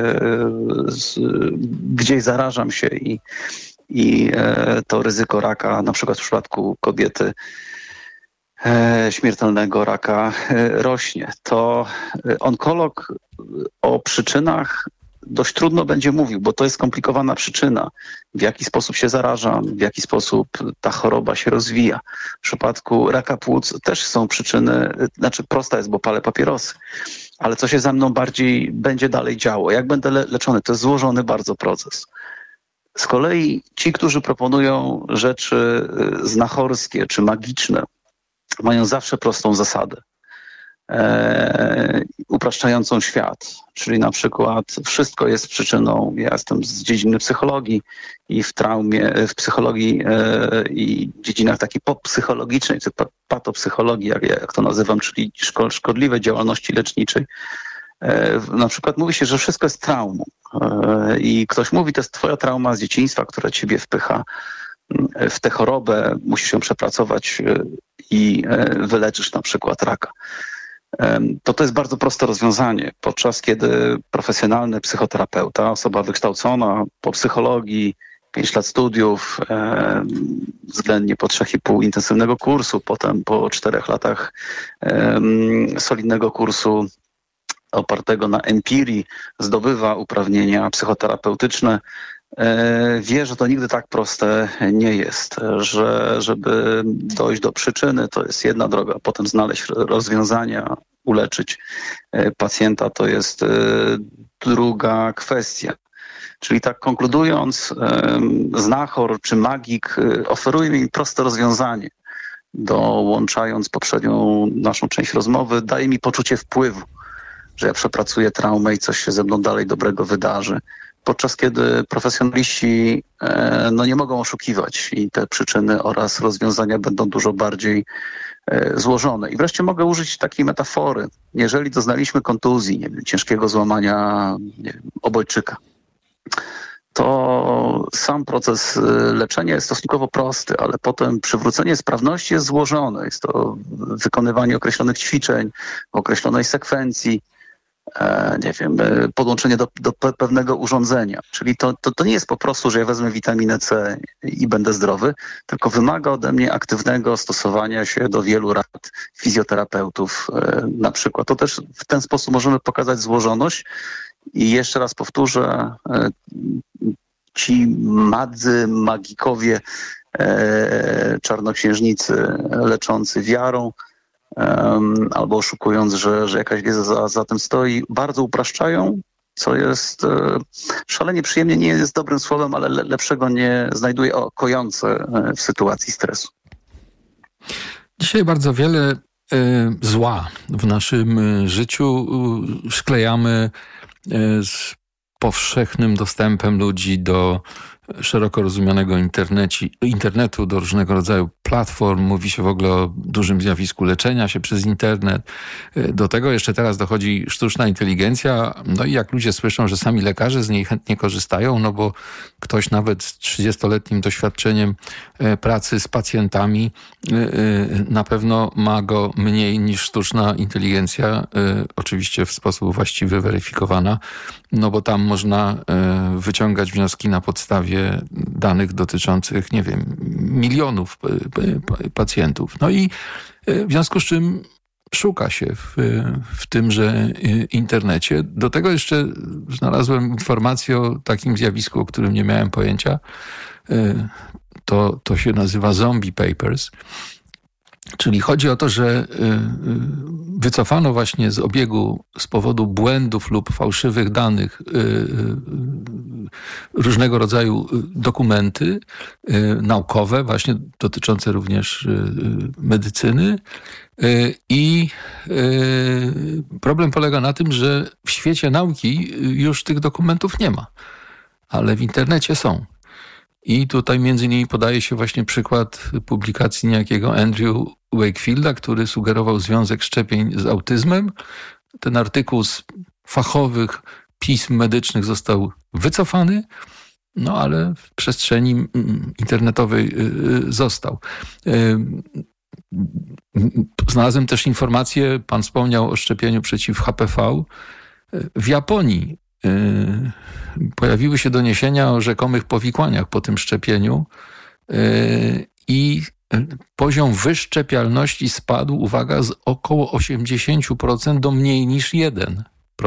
gdzieś zarażam się i to ryzyko raka, na przykład w przypadku kobiety, śmiertelnego raka rośnie. To onkolog o przyczynach dość trudno będzie mówił, bo to jest skomplikowana przyczyna. W jaki sposób się zarażam, w jaki sposób ta choroba się rozwija. W przypadku raka płuc też są przyczyny, znaczy prosta jest, bo palę papierosy. Ale co się ze mną bardziej będzie dalej działo? Jak będę leczony? To jest złożony bardzo proces. Z kolei ci, którzy proponują rzeczy znachorskie czy magiczne, mają zawsze prostą zasadę, upraszczającą świat. Czyli na przykład wszystko jest przyczyną, ja jestem z dziedziny psychologii i w w psychologii i dziedzinach takiej poppsychologicznej, czy patopsychologii, jak to nazywam, czyli szkodliwej działalności leczniczej. Na przykład mówi się, że wszystko jest traumą i ktoś mówi, to jest twoja trauma z dzieciństwa, która ciebie wpycha w tę chorobę, musisz ją przepracować i wyleczysz na przykład raka. To jest bardzo proste rozwiązanie, podczas kiedy profesjonalny psychoterapeuta, osoba wykształcona po psychologii, 5 lat studiów, względnie po 3,5 intensywnego kursu, potem po 4 latach solidnego kursu opartego na empirii, zdobywa uprawnienia psychoterapeutyczne, wie, że to nigdy tak proste nie jest, że żeby dojść do przyczyny, to jest jedna droga, potem znaleźć rozwiązania, uleczyć pacjenta, to jest druga kwestia. Czyli tak konkludując, znachor czy magik oferuje mi proste rozwiązanie. Dołączając poprzednią naszą część rozmowy, daje mi poczucie wpływu, że ja przepracuję traumę i coś się ze mną dalej dobrego wydarzy. Podczas kiedy profesjonaliści nie mogą oszukiwać i te przyczyny oraz rozwiązania będą dużo bardziej złożone. I wreszcie mogę użyć takiej metafory. Jeżeli doznaliśmy kontuzji, ciężkiego złamania obojczyka, to sam proces leczenia jest stosunkowo prosty, ale potem przywrócenie sprawności jest złożone. Jest to wykonywanie określonych ćwiczeń, określonej sekwencji, podłączenie do pewnego urządzenia. Czyli to nie jest po prostu, że ja wezmę witaminę C i będę zdrowy, tylko wymaga ode mnie aktywnego stosowania się do wielu rad fizjoterapeutów na przykład. To też w ten sposób możemy pokazać złożoność i jeszcze raz powtórzę, ci magikowie, czarnoksiężnicy leczący wiarą, albo oszukując, że jakaś wiedza za tym stoi, bardzo upraszczają, co jest szalenie przyjemnie, nie jest dobrym słowem, ale lepszego nie znajduję, kojące w sytuacji stresu. Dzisiaj bardzo wiele zła w naszym życiu sklejamy z powszechnym dostępem ludzi do szeroko rozumianego internetu, do różnego rodzaju platform, mówi się w ogóle o dużym zjawisku leczenia się przez internet. Do tego jeszcze teraz dochodzi sztuczna inteligencja, no i jak ludzie słyszą, że sami lekarze z niej chętnie korzystają, no bo ktoś nawet z 30-letnim doświadczeniem pracy z pacjentami na pewno ma go mniej niż sztuczna inteligencja, oczywiście w sposób właściwy, weryfikowana, no bo tam można wyciągać wnioski na podstawie danych dotyczących, nie wiem, milionów pacjentów. No i w związku z czym szuka się w tymże internecie. Do tego jeszcze znalazłem informację o takim zjawisku, o którym nie miałem pojęcia. To się nazywa zombie papers. Czyli chodzi o to, że wycofano właśnie z obiegu z powodu błędów lub fałszywych danych różnego rodzaju dokumenty naukowe, właśnie dotyczące również medycyny. I problem polega na tym, że w świecie nauki już tych dokumentów nie ma, ale w internecie są. I tutaj między innymi podaje się właśnie przykład publikacji niejakiego Andrew Wakefielda, który sugerował związek szczepień z autyzmem. Ten artykuł z fachowych pism medycznych został wycofany, no ale w przestrzeni internetowej został. Znalazłem też informację, pan wspomniał o szczepieniu przeciw HPV. W Japonii pojawiły się doniesienia o rzekomych powikłaniach po tym szczepieniu i poziom wyszczepialności spadł, uwaga, z około 80% do mniej niż 1%.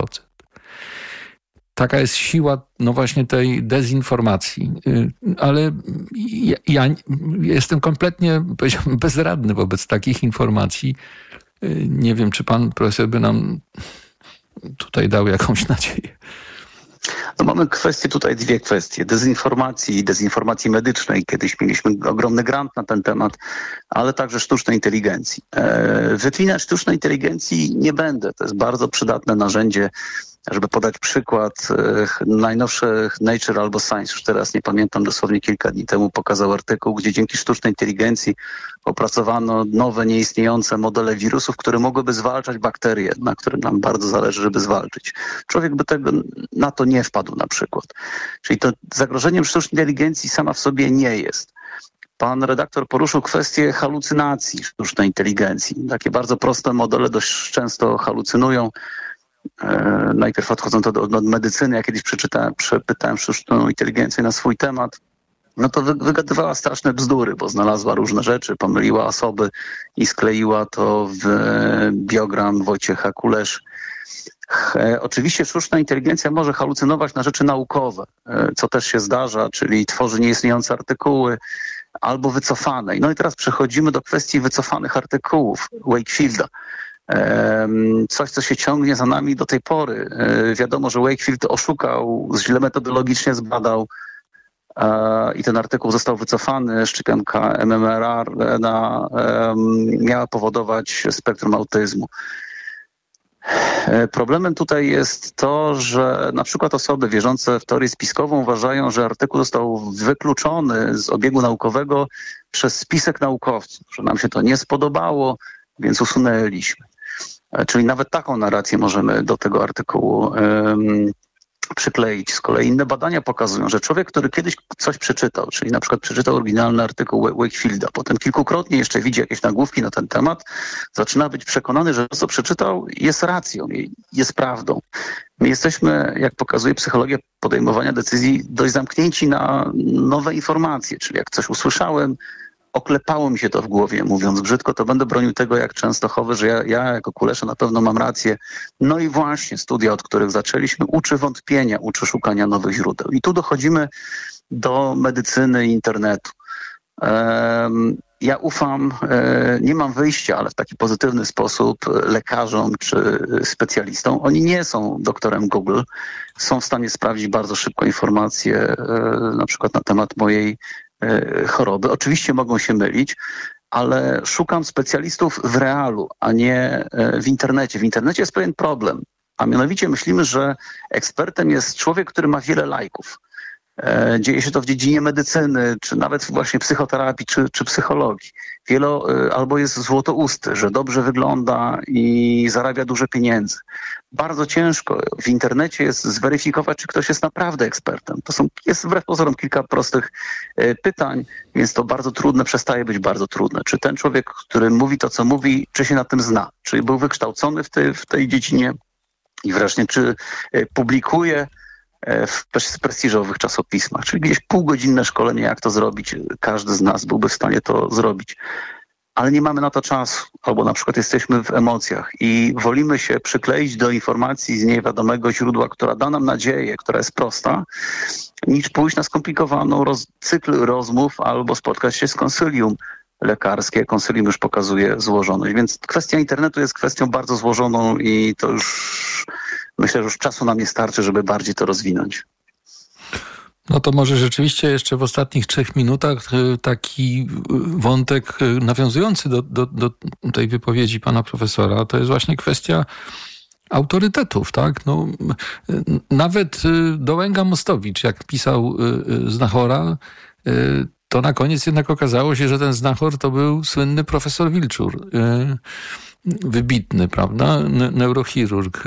Taka jest siła, no właśnie, tej dezinformacji. Ale ja jestem kompletnie, powiedziałbym, bezradny wobec takich informacji. Nie wiem, czy pan profesor by nam tutaj dał jakąś nadzieję. No mamy dwie kwestie. Dezinformacji i dezinformacji medycznej. Kiedyś mieliśmy ogromny grant na ten temat, ale także sztucznej inteligencji. Wytwinać sztucznej inteligencji nie będę. To jest bardzo przydatne narzędzie. Żeby podać przykład, najnowszy Nature albo Science, już teraz nie pamiętam, dosłownie kilka dni temu pokazał artykuł, gdzie dzięki sztucznej inteligencji opracowano nowe, nieistniejące modele wirusów, które mogłyby zwalczać bakterie, na które nam bardzo zależy, żeby zwalczyć. Człowiek by na to nie wpadł na przykład. Czyli to zagrożeniem sztucznej inteligencji sama w sobie nie jest. Pan redaktor poruszył kwestię halucynacji sztucznej inteligencji. Takie bardzo proste modele dość często halucynują. Najpierw odchodząc od medycyny, ja kiedyś przepytałem sztuczną inteligencję na swój temat, no to wygadywała straszne bzdury, bo znalazła różne rzeczy, pomyliła osoby i skleiła to w biogram Wojciecha Kulesz. Oczywiście sztuczna inteligencja może halucynować na rzeczy naukowe, co też się zdarza, czyli tworzy nieistniejące artykuły albo wycofane. No i teraz przechodzimy do kwestii wycofanych artykułów Wakefielda. Coś, co się ciągnie za nami do tej pory. Wiadomo, że Wakefield oszukał, źle metodologicznie zbadał i ten artykuł został wycofany. Szczepionka mRNA miała powodować spektrum autyzmu. Problemem tutaj jest to, że na przykład osoby wierzące w teorię spiskową uważają, że artykuł został wykluczony z obiegu naukowego przez spisek naukowców, że nam się to nie spodobało, więc usunęliśmy. Czyli nawet taką narrację możemy do tego artykułu przykleić. Z kolei inne badania pokazują, że człowiek, który kiedyś coś przeczytał, czyli na przykład przeczytał oryginalny artykuł Wakefielda, potem kilkukrotnie jeszcze widzi jakieś nagłówki na ten temat, zaczyna być przekonany, że to, co przeczytał, jest racją, jest prawdą. My jesteśmy, jak pokazuje psychologia podejmowania decyzji, dość zamknięci na nowe informacje, czyli jak coś usłyszałem, oklepało mi się to w głowie, mówiąc brzydko, to będę bronił tego jak Częstochowy, że ja jako Kulesza na pewno mam rację. No i właśnie studia, od których zaczęliśmy, uczy wątpienia, uczy szukania nowych źródeł. I tu dochodzimy do medycyny i internetu. Ja ufam, nie mam wyjścia, ale w taki pozytywny sposób lekarzom czy specjalistom. Oni nie są doktorem Google, są w stanie sprawdzić bardzo szybko informacje, na przykład na temat mojej choroby. Oczywiście mogą się mylić, ale szukam specjalistów w realu, a nie w internecie. W internecie jest pewien problem, a mianowicie myślimy, że ekspertem jest człowiek, który ma wiele lajków. Dzieje się to w dziedzinie medycyny, czy nawet właśnie psychoterapii, czy psychologii. Albo jest złotousty, że dobrze wygląda i zarabia dużo pieniędzy. Bardzo ciężko w internecie jest zweryfikować, czy ktoś jest naprawdę ekspertem. Jest wbrew pozorom kilka prostych pytań, więc to bardzo trudne, przestaje być bardzo trudne. Czy ten człowiek, który mówi to, co mówi, czy się na tym zna? Czy był wykształcony w tej dziedzinie? I wreszcie, czy publikuje w prestiżowych czasopismach, czyli gdzieś półgodzinne szkolenie, jak to zrobić. Każdy z nas byłby w stanie to zrobić. Ale nie mamy na to czasu, albo na przykład jesteśmy w emocjach i wolimy się przykleić do informacji z niewiadomego źródła, która da nam nadzieję, która jest prosta, niż pójść na skomplikowaną cykl rozmów albo spotkać się z konsylium lekarskie. Konsylium już pokazuje złożoność. Więc kwestia internetu jest kwestią bardzo złożoną i to już myślę, że już czasu nam nie starczy, żeby bardziej to rozwinąć. No to może rzeczywiście jeszcze w ostatnich 3 minutach taki wątek nawiązujący do tej wypowiedzi pana profesora, to jest właśnie kwestia autorytetów, tak? No, nawet Dołęga-Mostowicz, jak pisał Znachora, to na koniec jednak okazało się, że ten Znachor to był słynny profesor Wilczur, wybitny, prawda? Neurochirurg.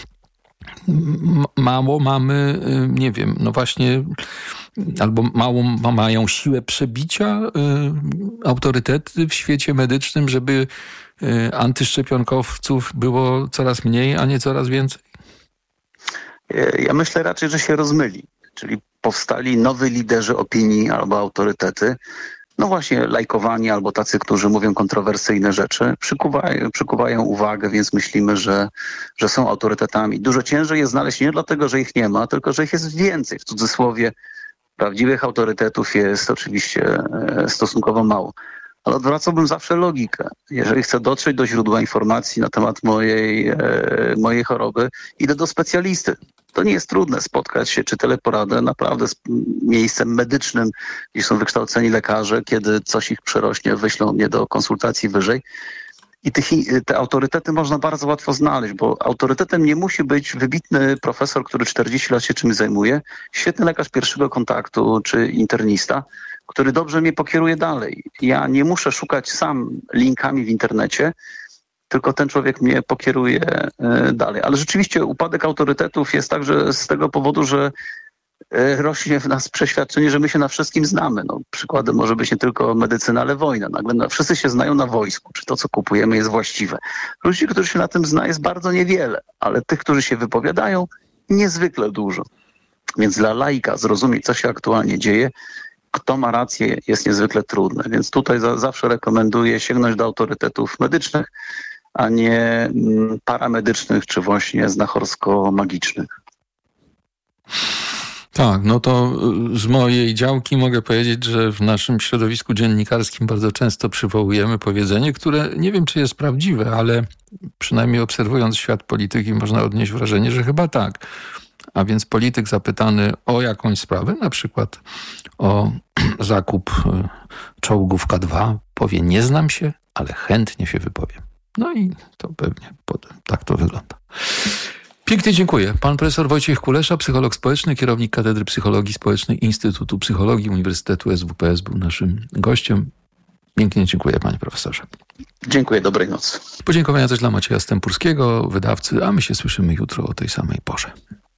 Mało mamy, nie wiem, no właśnie, albo mało mają siłę przebicia autorytety w świecie medycznym, żeby antyszczepionkowców było coraz mniej, a nie coraz więcej? Ja myślę raczej, że się rozmyli, czyli powstali nowi liderzy opinii albo autorytety, no właśnie lajkowani albo tacy, którzy mówią kontrowersyjne rzeczy, przykuwają uwagę, więc myślimy, że są autorytetami. Dużo ciężej jest znaleźć nie dlatego, że ich nie ma, tylko że ich jest więcej. W cudzysłowie prawdziwych autorytetów jest oczywiście stosunkowo mało. Ale odwracałbym zawsze logikę. Jeżeli chcę dotrzeć do źródła informacji na temat mojej choroby, idę do specjalisty. To nie jest trudne spotkać się, czy teleporadę naprawdę z miejscem medycznym, gdzie są wykształceni lekarze, kiedy coś ich przerośnie, wyślą mnie do konsultacji wyżej. I te autorytety można bardzo łatwo znaleźć, bo autorytetem nie musi być wybitny profesor, który 40 lat się czymś zajmuje, świetny lekarz pierwszego kontaktu czy internista, który dobrze mnie pokieruje dalej. Ja nie muszę szukać sam linkami w internecie, tylko ten człowiek mnie pokieruje dalej. Ale rzeczywiście upadek autorytetów jest także z tego powodu, że rośnie w nas przeświadczenie, że my się na wszystkim znamy. No, przykładem może być nie tylko medycyna, ale wojna. Nagle wszyscy się znają na wojsku, czy to, co kupujemy, jest właściwe. Ludzi, którzy się na tym znają, jest bardzo niewiele, ale tych, którzy się wypowiadają, niezwykle dużo. Więc dla laika zrozumieć, co się aktualnie dzieje, kto ma rację, jest niezwykle trudne. Więc tutaj zawsze rekomenduję sięgnąć do autorytetów medycznych, a nie paramedycznych, czy właśnie znachorsko-magicznych. Tak, no to z mojej działki mogę powiedzieć, że w naszym środowisku dziennikarskim bardzo często przywołujemy powiedzenie, które nie wiem, czy jest prawdziwe, ale przynajmniej obserwując świat polityki można odnieść wrażenie, że chyba tak. A więc polityk zapytany o jakąś sprawę, na przykład o zakup czołgów K2, powie: nie znam się, ale chętnie się wypowiem. No i to pewnie potem tak to wygląda. Pięknie dziękuję. Pan profesor Wojciech Kulesza, psycholog społeczny, kierownik Katedry Psychologii Społecznej Instytutu Psychologii Uniwersytetu SWPS, był naszym gościem. Pięknie dziękuję, panie profesorze. Dziękuję, dobrej nocy. Podziękowania też dla Macieja Stępurskiego, wydawcy, a my się słyszymy jutro o tej samej porze.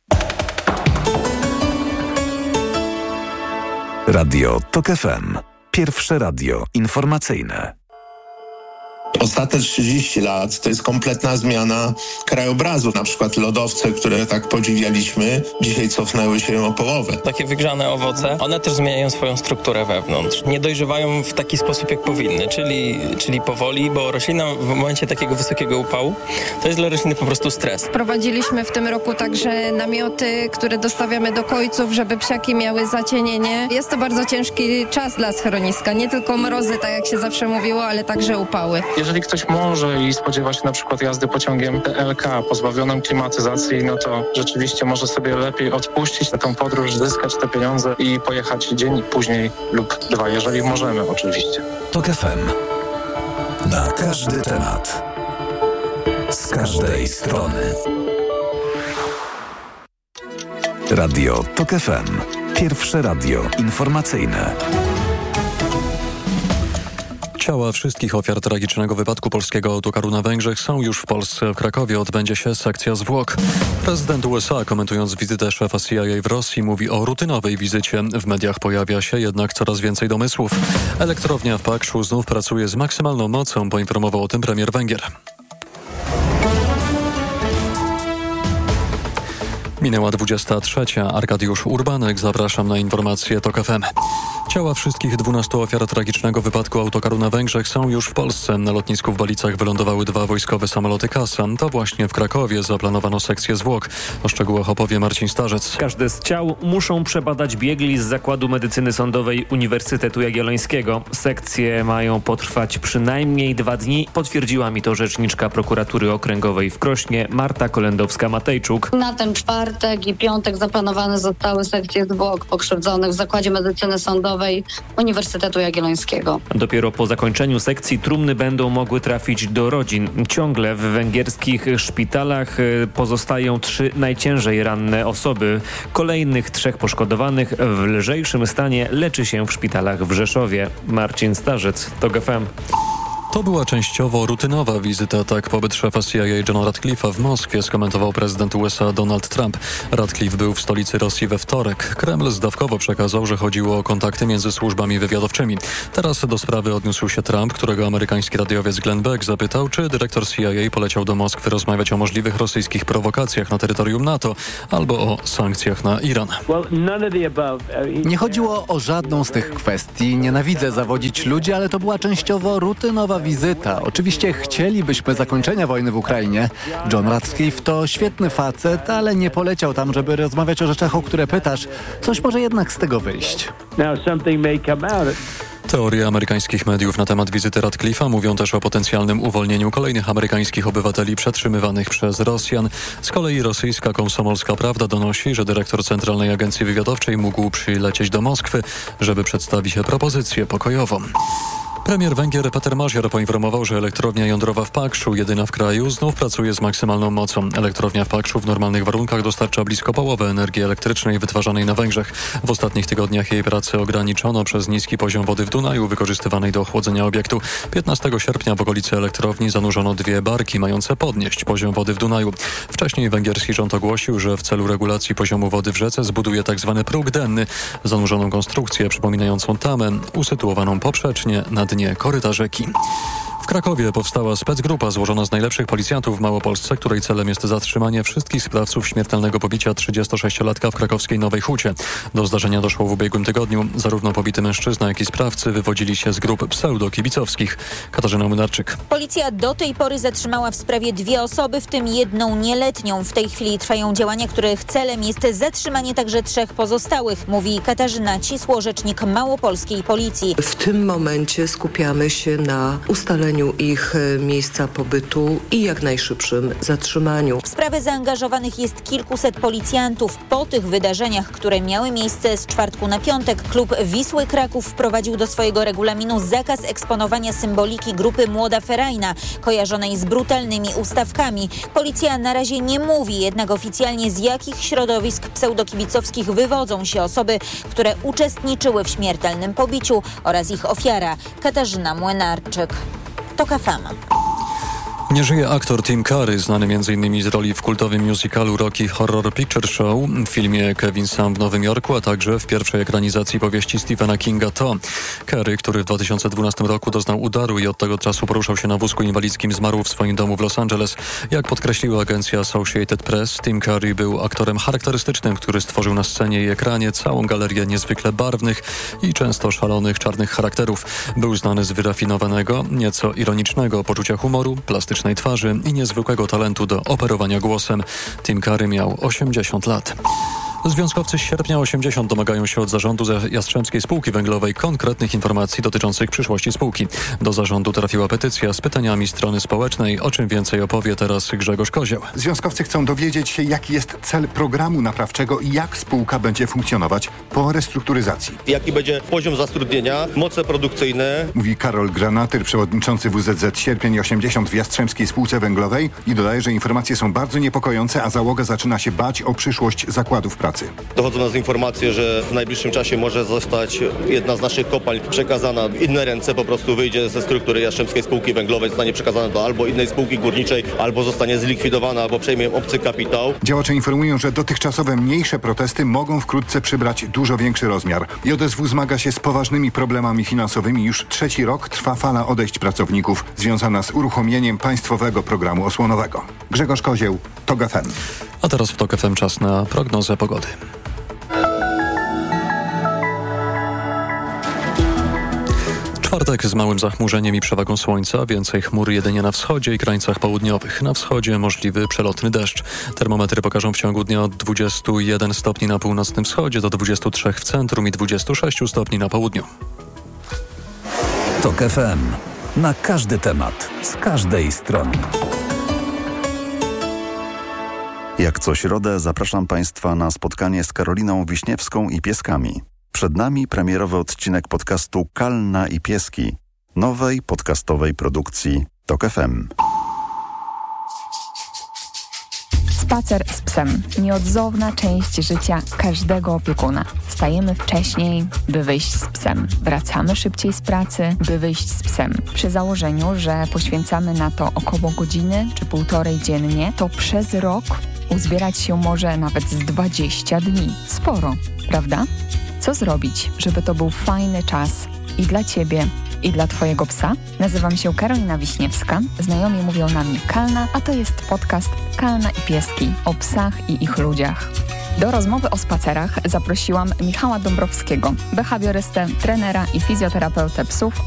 Radio TOK FM. Pierwsze radio informacyjne. Ostatnie 30 lat to jest kompletna zmiana krajobrazu. Na przykład lodowce, które tak podziwialiśmy, dzisiaj cofnęły się o połowę. Takie wygrzane owoce, one też zmieniają swoją strukturę wewnątrz. Nie dojrzewają w taki sposób, jak powinny, czyli powoli, bo roślina w momencie takiego wysokiego upału to jest dla rośliny po prostu stres. Wprowadziliśmy w tym roku także namioty, które dostawiamy do kojców, żeby psiaki miały zacienienie. Jest to bardzo ciężki czas dla schroniska. Nie tylko mrozy, tak jak się zawsze mówiło, ale także upały. Jeżeli ktoś może i spodziewa się na przykład jazdy pociągiem TLK pozbawionym klimatyzacji, no to rzeczywiście może sobie lepiej odpuścić na tą podróż, zyskać te pieniądze i pojechać dzień później lub 2, jeżeli możemy oczywiście. TOK FM. Na każdy temat. Z każdej strony. Radio TOK FM. Pierwsze radio informacyjne. Ciała wszystkich ofiar tragicznego wypadku polskiego autokaru na Węgrzech są już w Polsce. W Krakowie odbędzie się sekcja zwłok. Prezydent USA, komentując wizytę szefa CIA w Rosji, mówi o rutynowej wizycie. W mediach pojawia się jednak coraz więcej domysłów. Elektrownia w Pakszu znów pracuje z maksymalną mocą, poinformował o tym premier Węgier. Minęła 23. Arkadiusz Urbanek. Zapraszam na informacje TOK FM. Ciała wszystkich 12 ofiar tragicznego wypadku autokaru na Węgrzech są już w Polsce. Na lotnisku w Balicach wylądowały 2 wojskowe samoloty Kasa. To właśnie w Krakowie zaplanowano sekcję zwłok. O szczegółach opowie Marcin Starzec. Każde z ciał muszą przebadać biegli z Zakładu Medycyny Sądowej Uniwersytetu Jagiellońskiego. Sekcje mają potrwać przynajmniej 2 dni. Potwierdziła mi to rzeczniczka Prokuratury Okręgowej w Krośnie Marta Kolendowska-Matejczuk. Na ten czwartek i piątek zaplanowane zostały sekcje zwłok pokrzywdzonych w Zakładzie Medycyny Sądowej Uniwersytetu Jagiellońskiego. Dopiero po zakończeniu sekcji trumny będą mogły trafić do rodzin. Ciągle w węgierskich szpitalach pozostają 3 najciężej ranne osoby. Kolejnych 3 poszkodowanych w lżejszym stanie leczy się w szpitalach w Rzeszowie. Marcin Starzec, TOK FM. To była częściowo rutynowa wizyta, tak pobyt szefa CIA Johna Ratcliffe'a w Moskwie skomentował prezydent USA Donald Trump. Ratcliffe był w stolicy Rosji we wtorek. Kreml zdawkowo przekazał, że chodziło o kontakty między służbami wywiadowczymi. Teraz do sprawy odniósł się Trump, którego amerykański radiowiec Glenn Beck zapytał, czy dyrektor CIA poleciał do Moskwy rozmawiać o możliwych rosyjskich prowokacjach na terytorium NATO albo o sankcjach na Iran. Nie chodziło o żadną z tych kwestii. Nienawidzę zawodzić ludzi, ale to była częściowo rutynowa wizyta. Oczywiście chcielibyśmy zakończenia wojny w Ukrainie. John Ratcliffe to świetny facet, ale nie poleciał tam, żeby rozmawiać o rzeczach, o które pytasz. Coś może jednak z tego wyjść. Teorie amerykańskich mediów na temat wizyty Ratcliffe'a mówią też o potencjalnym uwolnieniu kolejnych amerykańskich obywateli przetrzymywanych przez Rosjan. Z kolei rosyjska Komsomolska Prawda donosi, że dyrektor Centralnej Agencji Wywiadowczej mógł przylecieć do Moskwy, żeby przedstawić propozycję pokojową. Premier Węgier Peter Maziar poinformował, że elektrownia jądrowa w Pakszu, jedyna w kraju, znów pracuje z maksymalną mocą. Elektrownia w Pakszu w normalnych warunkach dostarcza blisko połowę energii elektrycznej wytwarzanej na Węgrzech. W ostatnich tygodniach jej pracę ograniczono przez niski poziom wody w Dunaju wykorzystywanej do ochłodzenia obiektu. 15 sierpnia w okolicy elektrowni zanurzono 2 barki mające podnieść poziom wody w Dunaju. Wcześniej węgierski rząd ogłosił, że w celu regulacji poziomu wody w rzece zbuduje tzw. próg denny, zanurzoną konstrukcję przypominającą tamę, usytuowaną poprzecznie na dnie koryta rzeki. W Krakowie powstała specgrupa złożona z najlepszych policjantów w Małopolsce, której celem jest zatrzymanie wszystkich sprawców śmiertelnego pobicia 36-latka w krakowskiej Nowej Hucie. Do zdarzenia doszło w ubiegłym tygodniu. Zarówno pobity mężczyzna, jak i sprawcy wywodzili się z grup pseudo-kibicowskich. Katarzyna Młynarczyk. Policja do tej pory zatrzymała w sprawie 2 osoby, w tym 1 nieletnią. W tej chwili trwają działania, których celem jest zatrzymanie także 3 pozostałych, mówi Katarzyna Cisło, rzecznik małopolskiej policji. W tym momencie skupiamy się na ustaleniu ich miejsca pobytu i jak najszybszym zatrzymaniu. W sprawę zaangażowanych jest kilkuset policjantów. Po tych wydarzeniach, które miały miejsce z czwartku na piątek, klub Wisły Kraków wprowadził do swojego regulaminu zakaz eksponowania symboliki grupy Młoda Ferajna, kojarzonej z brutalnymi ustawkami. Policja na razie nie mówi jednak oficjalnie, z jakich środowisk pseudokibicowskich wywodzą się osoby, które uczestniczyły w śmiertelnym pobiciu oraz ich ofiara. Katarzyna Młynarczyk. TOK FM. Nie żyje aktor Tim Curry, znany m.in. z roli w kultowym musicalu Rocky Horror Picture Show, w filmie Kevin Sam w Nowym Jorku, a także w pierwszej ekranizacji powieści Stephena Kinga To. Curry, który w 2012 roku doznał udaru i od tego czasu poruszał się na wózku inwalidzkim, zmarł w swoim domu w Los Angeles. Jak podkreśliła agencja Associated Press, Tim Curry był aktorem charakterystycznym, który stworzył na scenie i ekranie całą galerię niezwykle barwnych i często szalonych czarnych charakterów. Był znany z wyrafinowanego, nieco ironicznego poczucia humoru, plastycznej twarzy i niezwykłego talentu do operowania głosem. Tim Curry miał 80 lat. Związkowcy z Sierpnia 80 domagają się od zarządu Jastrzębskiej Spółki Węglowej konkretnych informacji dotyczących przyszłości spółki. Do zarządu trafiła petycja z pytaniami strony społecznej. O czym więcej opowie teraz Grzegorz Kozioł. Związkowcy chcą dowiedzieć się, jaki jest cel programu naprawczego i jak spółka będzie funkcjonować po restrukturyzacji. Jaki będzie poziom zatrudnienia, moce produkcyjne. Mówi Karol Granatyr, przewodniczący WZZ Sierpień 80 w Jastrzębskiej Spółce Węglowej i dodaje, że informacje są bardzo niepokojące, a załoga zaczyna się bać o przyszłość zakładów pracy. pracy. Dochodzą do nas informacje, że w najbliższym czasie może zostać jedna z naszych kopalń przekazana w inne ręce, po prostu wyjdzie ze struktury Jastrzębskiej Spółki Węglowej, zostanie przekazana do albo innej spółki górniczej, albo zostanie zlikwidowana, albo przejmie obcy kapitał. Działacze informują, że dotychczasowe mniejsze protesty mogą wkrótce przybrać dużo większy rozmiar. JSW zmaga się z poważnymi problemami finansowymi. Już 3. rok trwa fala odejść pracowników związana z uruchomieniem państwowego programu osłonowego. Grzegorz Kozieł, TOG FM. A teraz w TOG FM czas na prognozę pogody. Czwartek z małym zachmurzeniem i przewagą słońca, więcej chmur jedynie na wschodzie i krańcach południowych. Na wschodzie możliwy przelotny deszcz. Termometry pokażą w ciągu dnia od 21 stopni na północnym wschodzie do 23 w centrum i 26 stopni na południu. TOG FM. Na każdy temat, z każdej strony. Jak co środę zapraszam Państwa na spotkanie z Karoliną Wiśniewską i pieskami. Przed nami premierowy odcinek podcastu Kalna i Pieski, nowej podcastowej produkcji TOG FM. Spacer z psem. Nieodzowna część życia każdego opiekuna. Wstajemy wcześniej, by wyjść z psem. Wracamy szybciej z pracy, by wyjść z psem. Przy założeniu, że poświęcamy na to około godziny czy półtorej dziennie, to przez rok uzbierać się może nawet z 20 dni. Sporo, prawda? Co zrobić, żeby to był fajny czas i dla Ciebie, i dla Twojego psa? Nazywam się Karolina Wiśniewska, znajomi mówią na mnie Kalna, a to jest podcast Kalna i Pieski o psach i ich ludziach. Do rozmowy o spacerach zaprosiłam Michała Dąbrowskiego, behawiorystę, trenera i fizjoterapeutę psów